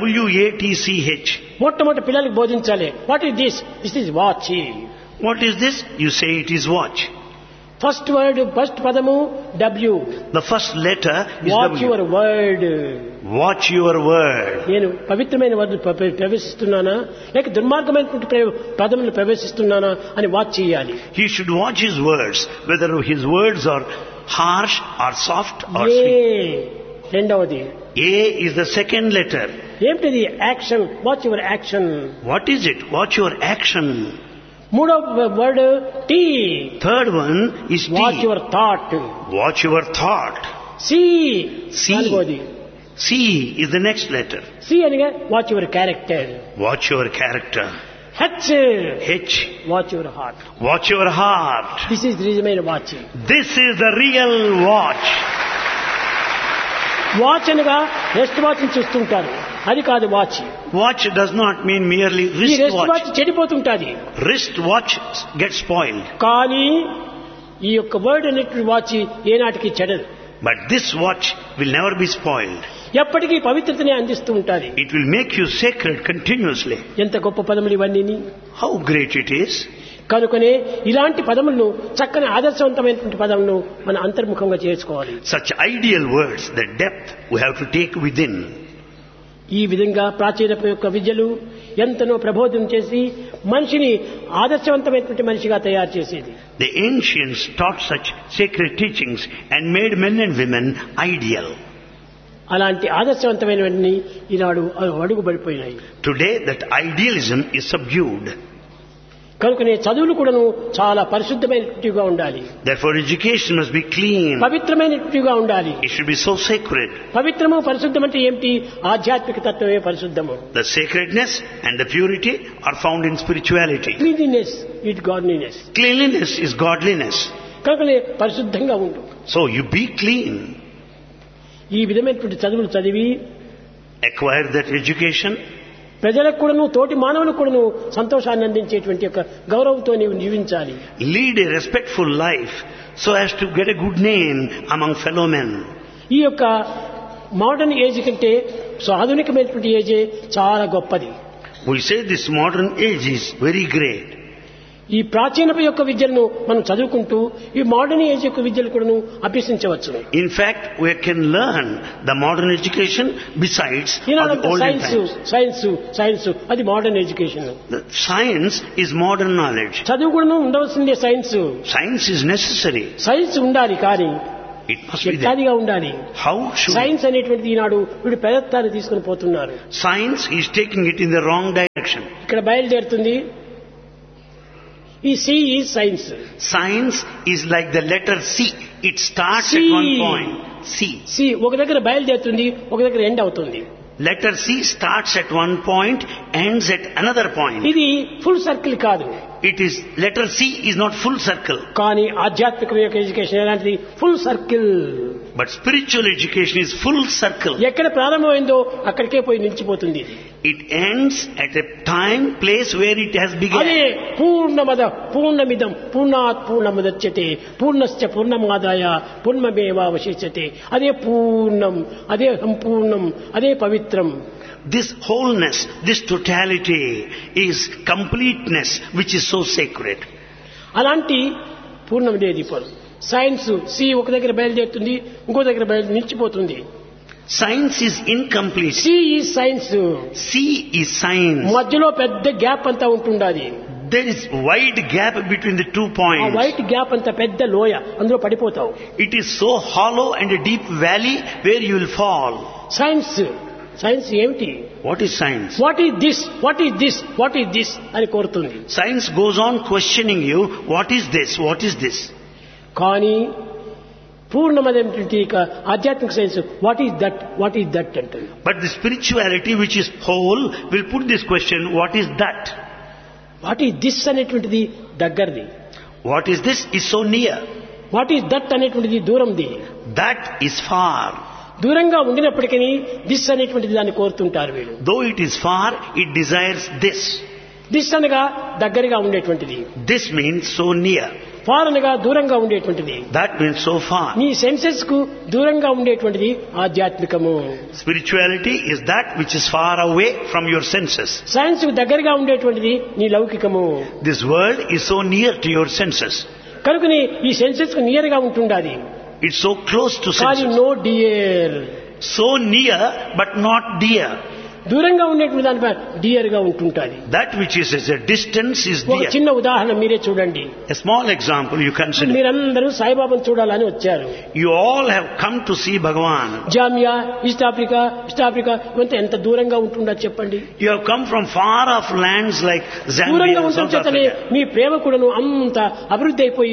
WATCH. మొట్టమొదటి పిల్లలకు బోధించాలి. What is this? This is watch. What is this? You say it is watch. First word first పదము W. The first letter is watch W. Your word. Watch your word. నేను పవిత్రమైన word ప్రవేశిస్తున్నానా లేక దుర్మార్గమైనటువంటి పదములను ప్రవేశిస్తున్నానా అని watch చేయాలి. He should watch his words, whether his words are harsh or soft or A sweet. రెండవది. A is the second letter. ఏమిటిది? Action. Watch your action. What is it? Watch your action. మూడవ word T. Third one is watch T. Your thought. Watch your thought. C. C. నాలుగోది. C is the next letter. C అనగా watch your character. Watch your character. H. H. Watch your heart. Watch your heart. This is నిజమైన watch. This is the real watch. Watch అనగా rest watch చూస్తుంటారు, అది కాదు watch. Watch does not mean merely ఈ wrist rest watch. Watch చెడిపోతుంటాది. Wrist watch gets spoiled. కానీ ఈ యొక్క word అనేటువంటి watch ఏనాటికి చెడదు. But this watch will never be spoiled. ఎప్పటికీ పవిత్రతనే అందిస్తూ ఉంటాది. It will make you sacred continuously. ఎంత గొప్ప పదములు ఇవన్నీ. How great it is. కనుకనే ఇలాంటి పదములను చక్కని ఆదర్శవంతమైనటువంటి పదములను మన అంతర్ముఖంగా చేసుకోవాలి. Such ideal words, the depth we have to take within. ఈ విధంగా ప్రాచీన యొక్క విద్యలు ఎంతనో ప్రబోధం చేసి మనిషిని ఆదర్శవంతమైనటువంటి మనిషిగా తయారు చేసేది. The ancients taught such sacred teachings and made men and women ideal. అలాంటి ఆదర్శవంతమైనవన్నీ ఈనాడు అడుగుబడిపోయినాయి. Today that idealism is subdued. కనుకనే చదువులు కూడాను చాలా పరిశుద్ధమైనట్టుగా ఉండాలి. Therefore education must be clean. పవిత్రమైనట్టుగా ఉండాలి. It should be so sacred. పవిత్రము పరిశుద్ధం అంటే ఏమిటి? ఆధ్యాత్మిక తత్వమే పరిశుద్ధము. The sacredness and the purity are found in spirituality. Cleanliness it godliness. Cleanliness is godliness. కనుకనే పరిశుద్ధంగా ఉండు. So you be clean. ఈ విధమైనటువంటి చదువులు చదివి Acquire that education. ప్రజలకు కూడాను తోటి మానవులకు కూడాను సంతోషాన్ని అందించేటువంటి యొక్క గౌరవంతో నీవు జీవించాలి. Lead a respectful life so as to get a good name among fellow men. ఈ యొక్క మోడర్న్ ఏజ్ కంటే ఆధునికమైనటువంటి ఏజే చాలా గొప్పది. We say this modern age is very great. ఈ ప్రాచీనపు యొక్క విద్యలను మనం చదువుకుంటూ ఈ మోడర్న్ ఏజ్ యొక్క విద్యలు కూడాను అభ్యసించవచ్చు. In fact, we can learn the modern education besides of the olden times. Science అది modern education. The science is modern knowledge. చదువు కూడాను ఉండవలసిందే. Science is necessary. సైన్స్ ఉండాలి, కానీ It must be there. ఎట్లాదిగా ఉండాలి. How should science అనేటువంటిది ఈనాడు వీడు ప్రయత్నాన్ని తీసుకుని పోతున్నారు. science is taking it in the wrong direction. ఇక్కడ బయలుదేరుతుంది. ఈ C is science. Science is like the letter C. It starts C. at one point. C ఒక దగ్గర బయలుదేరుతుంది, ఒక దగ్గర ఎండ్ అవుతుంది. Letter C starts at one point, ends at another point. ఇది ఫుల్ సర్కిల్ కాదు. It is, letter C is not full circle. కానీ ఆధ్యాత్మిక యొక్క ఎడ్యుకేషన్ ఎలాంటిది? Full circle. But spiritual education is full circle. ఎక్కడ ప్రారంభమైందో అక్కడికే పోయి నిలిచిపోతుంది. It ends at a time, place where it has అదే begun. పూర్ణమద పూర్ణమిదం పూర్ణాత్ పూర్ణముదచ్యతే పూర్ణశ్చ పూర్ణమాదాయ పూర్ణమేవావశిష్యతే. అదే పూర్ణం, అదే సంపూర్ణం, అదే పవిత్రం. This wholeness, this totality is completeness which is so sacred. అలాంటి పూర్ణమిదేది సైన్స్. సి ఒక దగ్గర బయలుదేరుతుంది, ఇంకో దగ్గర నిలిచిపోతుంది. Science is incomplete. C is science. C is science. మధ్యలో పెద్ద గ్యాప్ అంతా ఉంటుండాలి. There is wide gap between the 2 ఆ points. వైట్ గ్యాప్ అంతా పెద్ద లోయ, అందులో పడిపోతావు. It is so hollow and a deep valley where you will fall. Science ఏమిటి? What is science? What is this, what is this, what is this అని కోరుతుంది. Science goes on questioning you, what is this, what is this? కానీ పూర్ణమైనటువంటి ఆధ్యాత్మిక science what is that, what is that అంటుంది. But the spirituality which is whole will put this question, what is that? What is this అనేటువంటిది దగ్గరది. What is this is so near. What is that అనేటువంటిది దూరంది. That is far. దూరంగా ఉండినప్పటికీ this అనేటువంటిది దాన్ని కోరుతుంటారు వీళ్ళు. Though it is far, it desires this. This అనగా దగ్గరగా ఉండేటువంటిది. This means so near. Far అనగా దూరంగా ఉండేటువంటిది. That means so far. నీ సెన్సెస్ కు దూరంగా ఉండేటువంటిది ఆధ్యాత్మికము. Spirituality is that which is far away from your senses. Science కు దగ్గరగా ఉండేటువంటిది నీ లౌకికము. This world is so near to your senses. కనుకని ఈ సెన్సెస్ కు నియర్ గా ఉంటుండాలి. It's so close to కానీ senses. No dear, So near but not dear. దూరంగా ఉండేటువంటి దానిపై డియర్ గా ఉంటుంటాది. That which is at a distance is ఒక dear. చిన్న ఉదాహరణ మీరే చూడండి. A small example you consider. మీరందరూ సాయిబాబాను చూడాలని వచ్చారు. You all have come to see Bhagavan. Jamia, east Africa ఇవంతా ఎంత దూరంగా ఉంటుందా చెప్పండి. You have come from far off lands like Zambia దూరంగా and ఉండటం South చేతనే Africa. మీ ప్రేమ కూడాను అంత అభివృద్ధి అయిపోయి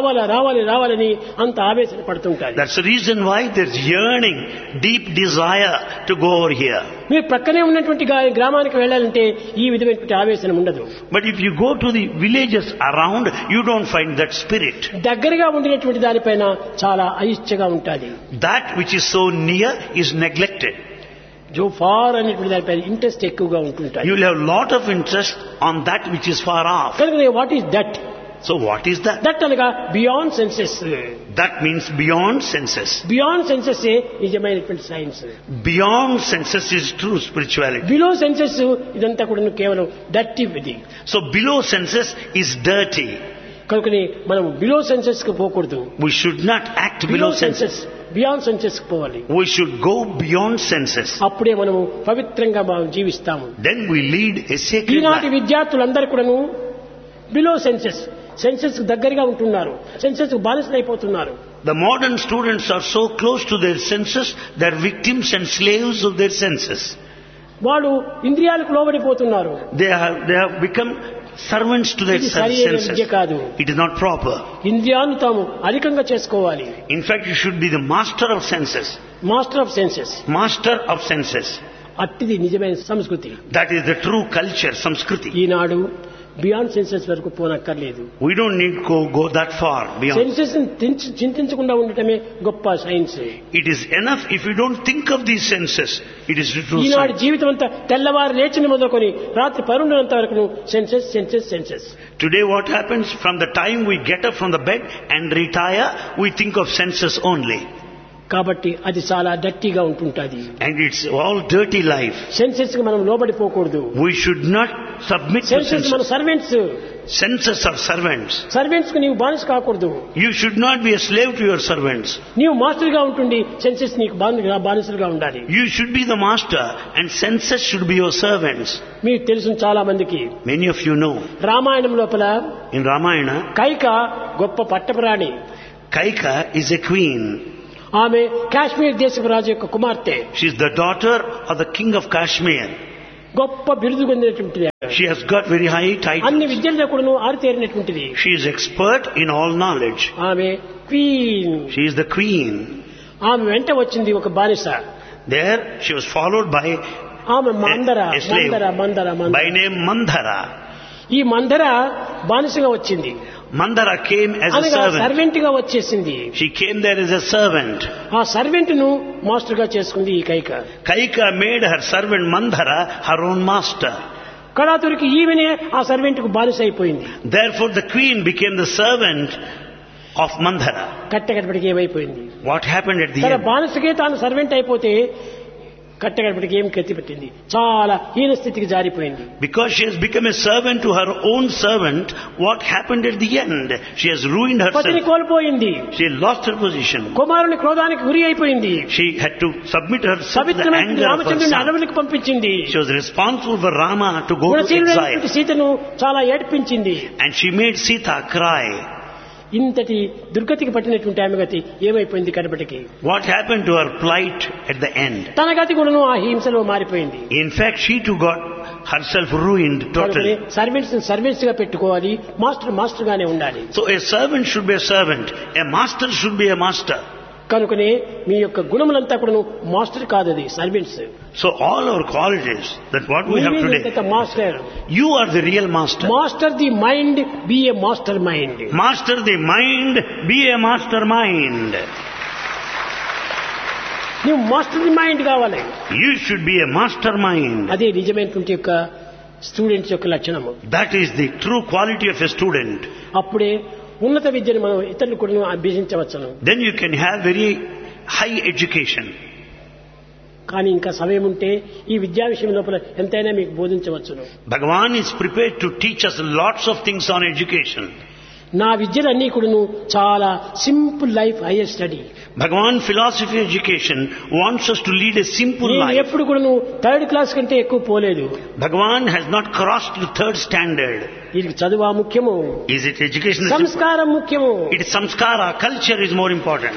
రావాలని అంత ఆవేశన పడుతుంటారు. That's the reason why there's yearning, deep desire to go over here. మీరు ప్రక్కనే ఉన్నటువంటి గ్రామానికి వెళ్ళాలంటే ఈ విధమైనటువంటి ఆవేశన ఉండదు. But if you go to the villages around, you don't find that spirit. దగ్గరగా ఉండినటువంటి దానిపైన చాలా అయిష్టగా ఉంటుంది. That which is so near is neglected. Joe far అనేటువంటి దానిపైన ఇంట్రెస్ట్ ఎక్కువగా ఉంటుంటాయి. You will have lot of interest on that which is far off. కనుక what is that? So what is that? That అనగా beyond senses. That means beyond senses. Beyond senses నిజమైనటువంటి science. Beyond senses is true spirituality. Below senses ఇదంతా కూడా కేవలం dirty ఇది. So below senses is dirty. కనుకని మనం below senses కు పోకూడదు. We should not act below senses. Beyond senses కు పోవాలి. We should go beyond senses. అప్పుడే మనము పవిత్రంగా మనం జీవిస్తాము. Then we lead a sacred ఈనాటి life. విద్యార్థులందరూ కూడాను బిలో సెన్సెస్ కు దగ్గరగా ఉంటున్నారు. సెన్సెస్ కు బానిసలైపోతున్నారు. The modern students are so close to their senses, they're victims and slaves of their senses. వాళ్ళు ఇంద్రియాలకు లోబడిపోతున్నారు. They have become servants to their ఇది సరైన విద్య senses. కాదు. It is not proper. ఇంద్రియాలను తాము అధికంగా చేసుకోవాలి. In fact, you should be the master of senses. Master of senses. Master of senses. అట్టిది నిజమైన సంస్కృతి. That is the true culture, Samskriti. Eenadu beyond senses వరకు పోనక్కర్లేదు. We don't need to go that far beyond. Senses చింతించకుండా ఉండటమే గొప్ప science. It is enough if you don't think of these senses. It is the true Eenadu science. జీవితం అంతా తెల్లవారు లేచిన మొదలుకొని రాత్రి పరుండినంత వరకు senses. Today what happens, from the time we get up from the bed and retire, we think of senses only. కాబట్టి అది చాలా డర్టీగా ఉంటుంటది. And it's all dirty life. Senses కి మనం లోబడిపోకూడదు. We should not submit to senses మన senses. Servants. Senses are servants. Servants కు నీవు బానిస కాకూడదు. You should not be a slave to your servants. నీవు మాస్టర్ గా ఉంటుండి సెన్సెస్ నీకు బానిసలుగా ఉండాలి. You should be the master and senses should be your servants. మీకు తెలుసు చాలా మందికి. Many of you know. Ramayanam లోపల In Ramayana, కైక గొప్ప పట్టపురాణి. Kaika is a queen. ఆమె కాశ్మీర్ దేశపు రాజు యొక్క కుమార్తె. She is the daughter of the king of Kashmir. గొప్ప బిరుదు పొందినటువంటిది. She has got very high అన్ని titles. విద్యల్లో కూడా ఆరితేరినటువంటిది. She is expert in all knowledge. ఆమె queen. She is the queen. ఆమె వెంట వచ్చింది ఒక బానిస. There she was followed by ఆమె a slave Manthara. by name Mandhara. ఈ మందర బానిసగా వచ్చింది. Mandhara came as a అనగా servant. సర్వెంట్ గా వచ్చేసింది. She came there as a servant. ఆ సర్వెంట్ ను మాస్టర్ గా చేసుకుంది ఈ Kaika. Kaika made her servant Mandhara her own master. కడాతురికి ఈమెనే ఆ సర్వెంట్ కు బానిస అయిపోయింది. Therefore the queen became the servant of Mandhara. కట్టగడపటికి ఏమైపోయింది? What happened at the తన end? బానిసకే తాను సర్వెంట్ అయిపోతే కట్టగడపటికి ఏం గతి పెట్టింది? చాలా హీన స్థితికి జారిపోయింది. Because she has become a servant to her own servant, what happened at the end? She has ruined పతిని herself. కోల్పోయింది. She lost her position. కుమారుని క్రోధానికి గురి అయిపోయింది. She had to submit herself to the పవిత్రమైన anger of her Ramachandruni son. అడవులకు పంపించింది. She was responsible for Rama to go to గుణశీలుడైనటువంటి exile. సీతను చాలా ఏడ్పించింది. And she made Sita cry. ఇంతటి దుర్గతికి పట్టినటువంటి ఆమె గతి ఏమైపోయింది కడపటికి? What happened to her plight at the end? తన గతి కూడాను ఆ హింసలో మారిపోయింది. In fact, she too got herself ruined totally. Servants గా పెట్టుకోవాలి, మాస్టర్ గానే ఉండాలి. So a servant should be a servant. A master should be a master. కనుకనే మీ యొక్క గుణములంతా కూడా మాస్టర్ కాదు, అది servants. So all our qualities, that what we have today, master. you are the real master. Master the mind, B A master mind. Master the mind, be a mastermind. నువ్వు master the mind కావాలి. You should be a mastermind. అదే నిజమైనటువంటి యొక్క students యొక్క లక్షణము. That is the true quality of a student. అప్పుడే ఉన్నత విద్యను మనం ఇతరులు కూడా అభ్యసించవచ్చును. Then you can have very high education. కానీ ఇంకా సమయం ఉంటే ఈ విద్యా విషయం లోపల ఎంతైనా మీకు బోధించవచ్చును. Bhagavan is prepared to teach us lots of things on education. నా విద్యలన్నీ కూడాను చాలా simple life hire study. Bhagavan philosophy education wants us to lead a simple నేను life. ఎప్పుడు కూడాను థర్డ్ క్లాస్ కంటే ఎక్కువ పోలేదు. Bhagavan has not crossed the third standard. ఇది చదువా ముఖ్యము, Is it education? సంస్కారం ముఖ్యము. It is samskara. Culture is more important.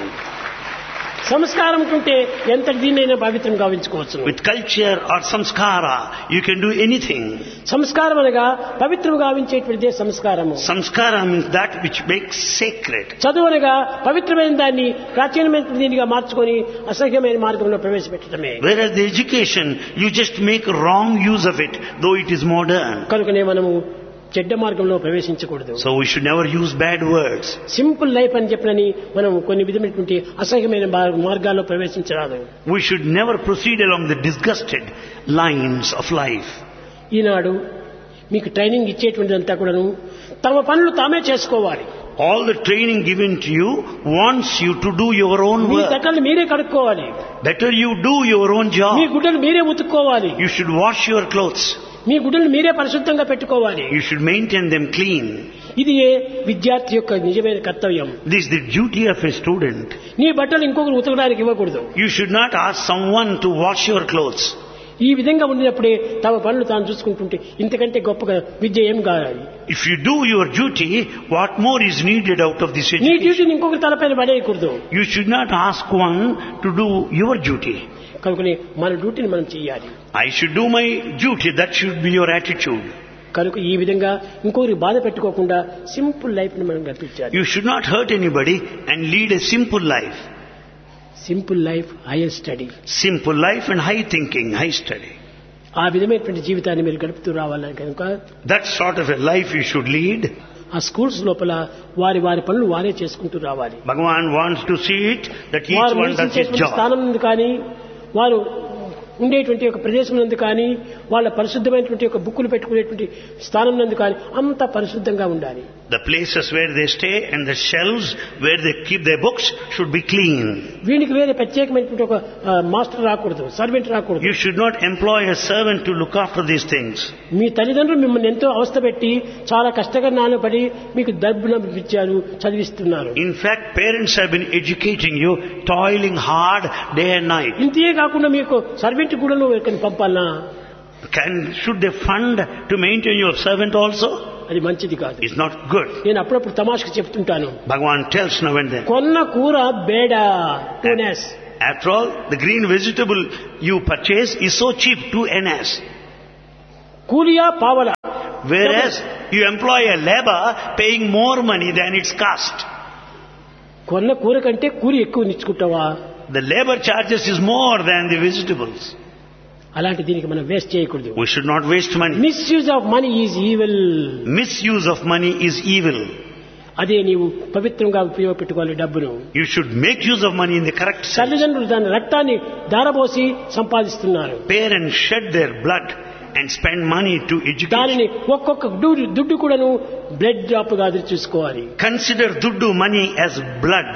సంస్కారం ఉంటే ఎంత దీన్నైనా పవిత్రం గావించుకోవచ్చు. With culture or samskara, you can do anything. సంస్కారం అనగా పవిత్రం గావించేటువంటిదే సంస్కారము. Samskara means that which makes sacred. చదువు అనగా పవిత్రమైన దాన్ని ప్రాచీనమైన దీనిగా మార్చుకొని అసహ్యమైన మార్గంలో ప్రవేశపెట్టడమే. Whereas the education, you just make wrong use of it, though it is modern. కనుకనే మనము చెడ్డ మార్గంలో ప్రవేశించకూడదు. So we should never use bad words. Simple life అని చెప్పినని మనం కొన్ని విధమైనటువంటి అసహ్యమైన మార్గాల్లో ప్రవేశించరాదు. We should never proceed along the disgusted lines of life. ఈనాడు మీకు ట్రైనింగ్ ఇచ్చేటువంటిదంతా కూడాను తమ పనులు తామే చేసుకోవాలి. All the training given to you wants you to do your own me work. తట్టలు మీరే కడుక్కోవాలి. Better you do your own me job. గుడ్డలు మీరే ఉతుక్కోవాలి. You should wash your clothes. మీ గుడ్డలు మీరే పరిశుద్ధంగా పెట్టుకోవాలి. You should maintain them clean. ఇది విద్యార్థి యొక్క నిజమైన కర్తవ్యం. This is the duty of a student. నీ బట్టలు ఇంకొకరు ఉతకడానికి ఇవ్వకూడదు. You should not ask someone to wash your clothes. ఈ విధంగా ఉండినప్పుడే తమ పనులు తాను చూసుకుంటుంటే ఇంతకంటే గొప్పగా విద్య ఏం కావాలి. If you do your duty, what more is needed out of this నీ education? డ్యూటీని ఇంకొకరి తలపైన పడేయకూడదు. You should not ask one to do your duty. కనుకనే మన డ్యూటీని మనం చేయాలి. I should do my duty. That should be your attitude. కనుక ఈ విధంగా ఇంకొకరికి బాధ పెట్టుకోకుండా సింపుల్ లైఫ్ ని మనం గడిపించాలి. You should not hurt anybody and lead a simple life. Simple life hire study. Simple life and high thinking, high study. ఆ విధమైనటువంటి జీవితాన్ని మీరు గడుపుతూ రావాలని కనుక That sort of a life you should lead. ఆ స్కూల్స్ లోపల వారి వారి పనులు వారే చేసుకుంటూ రావాలి. Bhagavan wants to see it that each వారు one does his నివసించేటువంటి job. స్థానం నుండి కానీ వారు ఉండేటువంటి ఒక ప్రదేశం నందు కానీ వాళ్ళ పరిశుద్ధమైనటువంటి ఒక బుక్కులు పెట్టుకునేటువంటి స్థానం నందు కానీ అంత పరిశుద్ధంగా ఉండాలి. The places where they stay and the shelves where they keep their books should be clean. వీనికి వేరే ప్రత్యేకమైనటువంటి ఒక మాస్టర్ రాకూడదు, సర్వెంట్ రాకూడదు. You should not employ a servant to look after these things. మీ తల్లిదండ్రులు మిమ్మల్ని ఎంతో అవస్థ పెట్టి చాలా కష్టంగా పడి మీకు డబ్బులు ఇచ్చారు, చదివిస్తున్నారు. In fact, parents have been educating you, toiling hard day and night. ఇంతే కాకుండా మీకు సర్వెంట్ కూడా నువ్వు ఎక్కడికి పంపాలనా? Should they fund to maintain your servant also? అది మంచిది కాదు. It's not good. నేను అప్పుడప్పుడు తమాషకు చెప్తుంటాను. Bhagavan tells now and then. కొన్న కూర బేడ టూనెస్. After all, the green vegetable you purchase is so cheap, 2 annas. కూలియా పావల. Whereas you employ a labor paying more money than its cost. కొన్న కూర కంటే కూలి ఎక్కువ నిచ్చుకుంటావా? The labor charges is more than the vegetables. అలాంటి దీనికి మనం వేస్ట్ చేయకూడదు. We should not waste money. Misuse of money is evil. Misuse of money is evil. అదే నీవు పవిత్రంగా ఉపయోగపెట్టుకోవాలి డబ్బును. You should make use of money in the correct sense. తల్లిదండ్రులు దాని రక్తాన్ని ధారపోసి సంపాదిస్తున్నారు. Parents shed their blood and spend money to educate. దానిని ఒక్కొక్క దుడ్డు కూడాను బ్లడ్ డ్రాప్ గా చూసుకోవాలి. Consider duddu money as blood.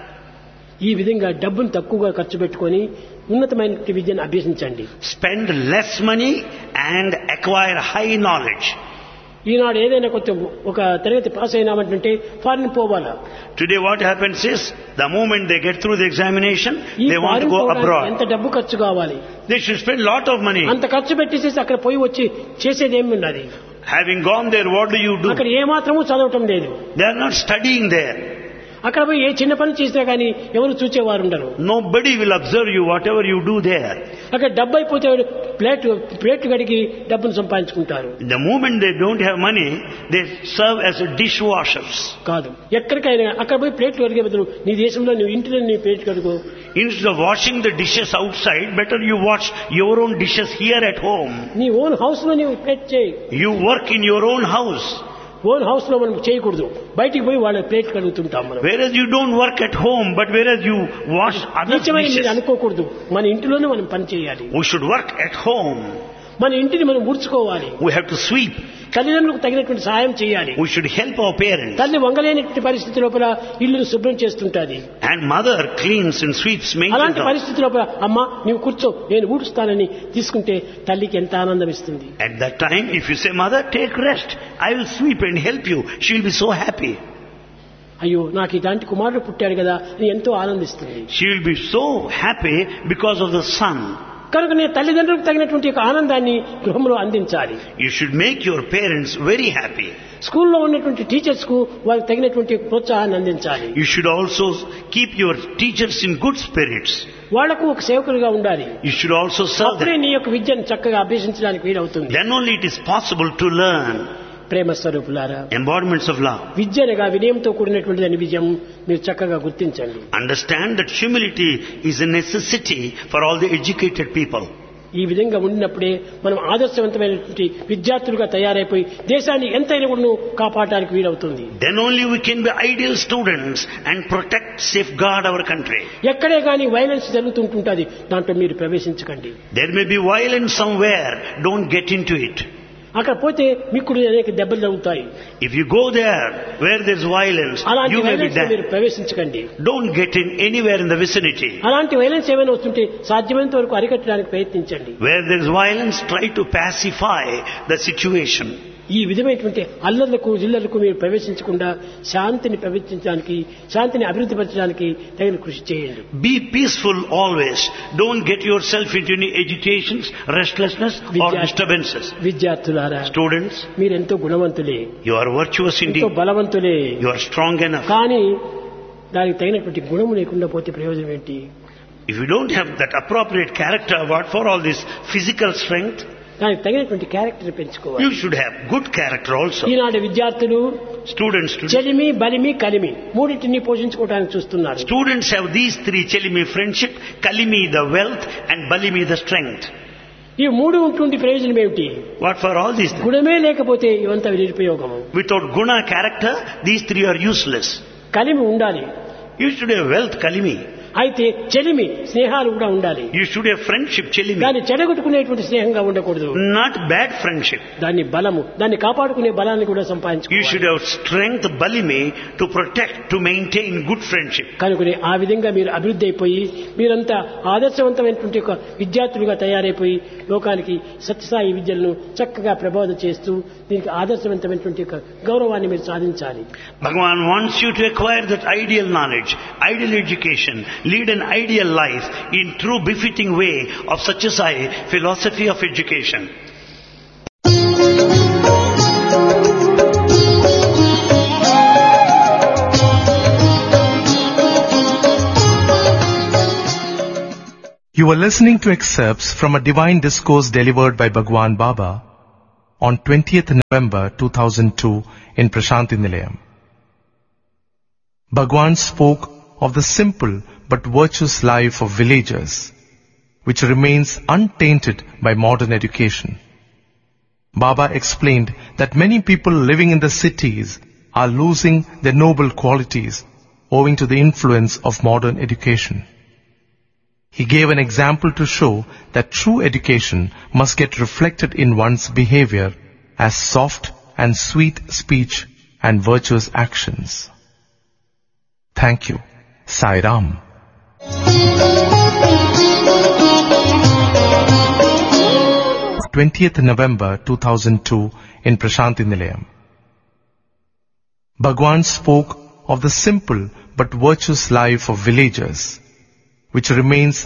ఈ విధంగా డబ్బును తక్కువగా ఖర్చు పెట్టుకొని ఉన్నతమైన విద్యను అభ్యసించండి. Spend less money and acquire high knowledge. ఈనాడు ఏదైనా కొంచెం ఒక తరగతి పాస్ అయినామంటే ఫారిన్ పోవాలా. Today what happens is, the moment they get through the examination, ఈ they want to foreign go పోవడానికి abroad. ఎంత డబ్బు ఖర్చు కావాలి? They should spend lot of money. అంత ఖర్చు పెట్టేసేసి అక్కడ పోయి వచ్చి చేసేది ఏమి ఉన్నది? Having gone there, what do you do? అక్కడ ఏమాత్రము చదవటం లేదు. They are not studying there. అక్కడ పోయి ఏ చిన్న పని చేసినా కానీ ఎవరు చూచేవారు ఉండరు. Nobody will observe you, whatever you do there. అక్కడ డబ్బు అయిపోతే ప్లేట్ కడిగి డబ్బును సంపాదించుకుంటారు. The moment they don't have money, they serve as dishwashers. కాదు, ఎక్కడికైనా అక్కడ పోయి ప్లేట్లు కడిగే బదులు నీ దేశంలో నువ్వు ఇంటిలో నీ ప్లేట్ కడుగు. Instead of washing the dishes outside, better you wash your own dishes here at home. నీ ఓన్ హౌస్ లో నీవు ప్లేట్ చేయి. You work in your own house. Own house లో మనం చేయకూడదు, బయటికి పోయి వాళ్ళ ప్లేట్ కడుగుతుంటాం మనం. Whereas you don't work at home, but whereas you wash other నిజమని మీరు dishes. అనుకోకూడదు. మన ఇంటిలోనే మనం పని చేయాలి. We should work at home. మన ఇంటిని మనం ఊడ్చుకోవాలి. We have to sweep. తల్లిదండ్రులకు తగినటువంటి సహాయం చేయాలి. We should help our parents. తల్లి వంగలేనటువంటి పరిస్థితి లోపల ఇల్లును శుభ్రం చేస్తుంటాది. And mother cleans and sweeps, maintains. అలాంటి పరిస్థితి లోపల అమ్మ నీవు కూర్చో నేను ఊడుస్తానని తీసుకుంటే తల్లికి ఎంత ఆనందం ఇస్తుంది. At that time, if you say, mother, take rest, I will sweep and help you, she will be so happy. అయ్యో నాకు ఇలాంటి కుమారుడు పుట్టాడు కదా అని ఎంతో ఆనందిస్తుంది. She will be so happy because of the son. కనుక నేను తల్లిదండ్రులకు తగినటువంటి ఒక ఆనందాన్ని గృహంలో అందించాలి. You should make your parents very happy. స్కూల్లో ఉన్నటువంటి టీచర్స్ కు వారికి తగినటువంటి ప్రోత్సాహాన్ని అందించాలి. You should also keep your teachers in good spirits. వాళ్లకు ఒక సేవకులుగా ఉండాలి. You should also serve అప్పుడే them. నీ యొక్క విద్యను చక్కగా అభ్యసించడానికి వీలవుతుంది. Then only it is possible to learn. ప్రేమ స్వరూపులారా, Embodiments of love. విద్యనగా వినయంతో కూడినటువంటి దాని విజయం మీరు చక్కగా గుర్తించండి. Understand that humility is a necessity for all the educated people. ఈ విధంగా ఉండినప్పుడే మనం ఆదర్శవంతమైనటువంటి విద్యార్థులుగా తయారైపోయి దేశాన్ని ఎంతైనా కూడా కాపాడడానికి వీలవుతుంది. Then only we can be ideal students and protect, safeguard our country. ఎక్కడే కానీ వైలెన్స్ జరుగుతుంటుంది, దాంట్లో మీరు ప్రవేశించకండి. There may be violence somewhere, don't get into it. అక్కడ పోతే మీకు అనేక దెబ్బలు తగులుతాయి. If you go there where there's violence, అలాంటి you may be violence dead. మీరు ప్రవేశించకండి. Don't get in anywhere in the vicinity. అలాంటి వైలెన్స్ ఏమైనా వస్తుంటే సాధ్యమైనంత వరకు అరికట్టడానికి ప్రయత్నించండి. Where there's violence, try to pacify the situation. ఈ విధమైనటువంటి అల్లర్లకు జిల్లలకు మీరు ప్రవేశించకుండా శాంతిని ప్రవేశించడానికి, శాంతిని అభివృద్ధి పరచడానికి తగిన కృషి చేయండి. Be peaceful always. Don't get yourself into any agitations, restlessness or disturbances. విద్యార్థులారా, Students, మీరెంతో గుణవంతులే, you are virtuous ఎంతో indeed. బలవంతులే. You are strong enough. కానీ దానికి తగినటువంటి గుణము లేకుండా పోతే ప్రయోజనం ఏంటి? If you don't have that appropriate character, what for all this physical strength? దానికి తగినటువంటి క్యారెక్టర్ పెంచుకోవాలి. You should have good character also. ఈనాటి విద్యార్థులు Students today. చెలిమి, బలిమి, కలిమి మూడింటిని పోషించుకోవడానికి చూస్తున్నారు. Students have these three: Chelimi, friendship; Kalimi, the wealth; and Balimi, the strength. ఈ మూడు ఉంటుండి ప్రయోజనం ఏమిటి? What for all these things? గుణమే లేకపోతే ఇవంతా నిరుపయోగము. Without guna, character, these three are useless. కలిమి ఉండాలి. You should have wealth, Kalimi. అయితే చెలిమి, స్నేహాలు కూడా ఉండాలి. You should have friendship, Chelimi. దాన్ని చెడగొట్టుకునేటువంటి స్నేహంగా ఉండకూడదు. Not bad friendship. దాన్ని బలము, దాన్ని కాపాడుకునే బలాన్ని కూడా You సంపాదించుకోవాలి. should have strength, Balimi, to protect, to maintain good friendship. కనుకనే ఆ విధంగా మీరు అభివృద్ధి అయిపోయి మీరంతా ఆదర్శవంతమైనటువంటి ఒక విద్యార్థులుగా తయారైపోయి లోకానికి సత్యసాయి విద్యలను చక్కగా ప్రబోధన చేస్తూ దీనికి ఆదర్శవంతమైనటువంటి ఒక గౌరవాన్ని మీరు సాధించాలి. Bhagavan wants you to acquire that ideal knowledge, ideal education, lead an ideal life in true befitting way of Satyasai philosophy of education. You are listening to excerpts from a divine discourse delivered by Bhagwan Baba on 20th November 2002 in Prashanti Nilayam. Bhagwan spoke of the simple but virtuous life of villagers, which remains untainted by modern education. Baba explained that many people living in the cities are losing their noble qualities owing to the influence of modern education. He gave an example to show that true education must get reflected in one's behavior as soft and sweet speech and virtuous actions. Thank you. Sai Ram. 20th November 2002 in Prashanti Nilayam. Bhagwan spoke of the simple but virtuous life of villagers, which remains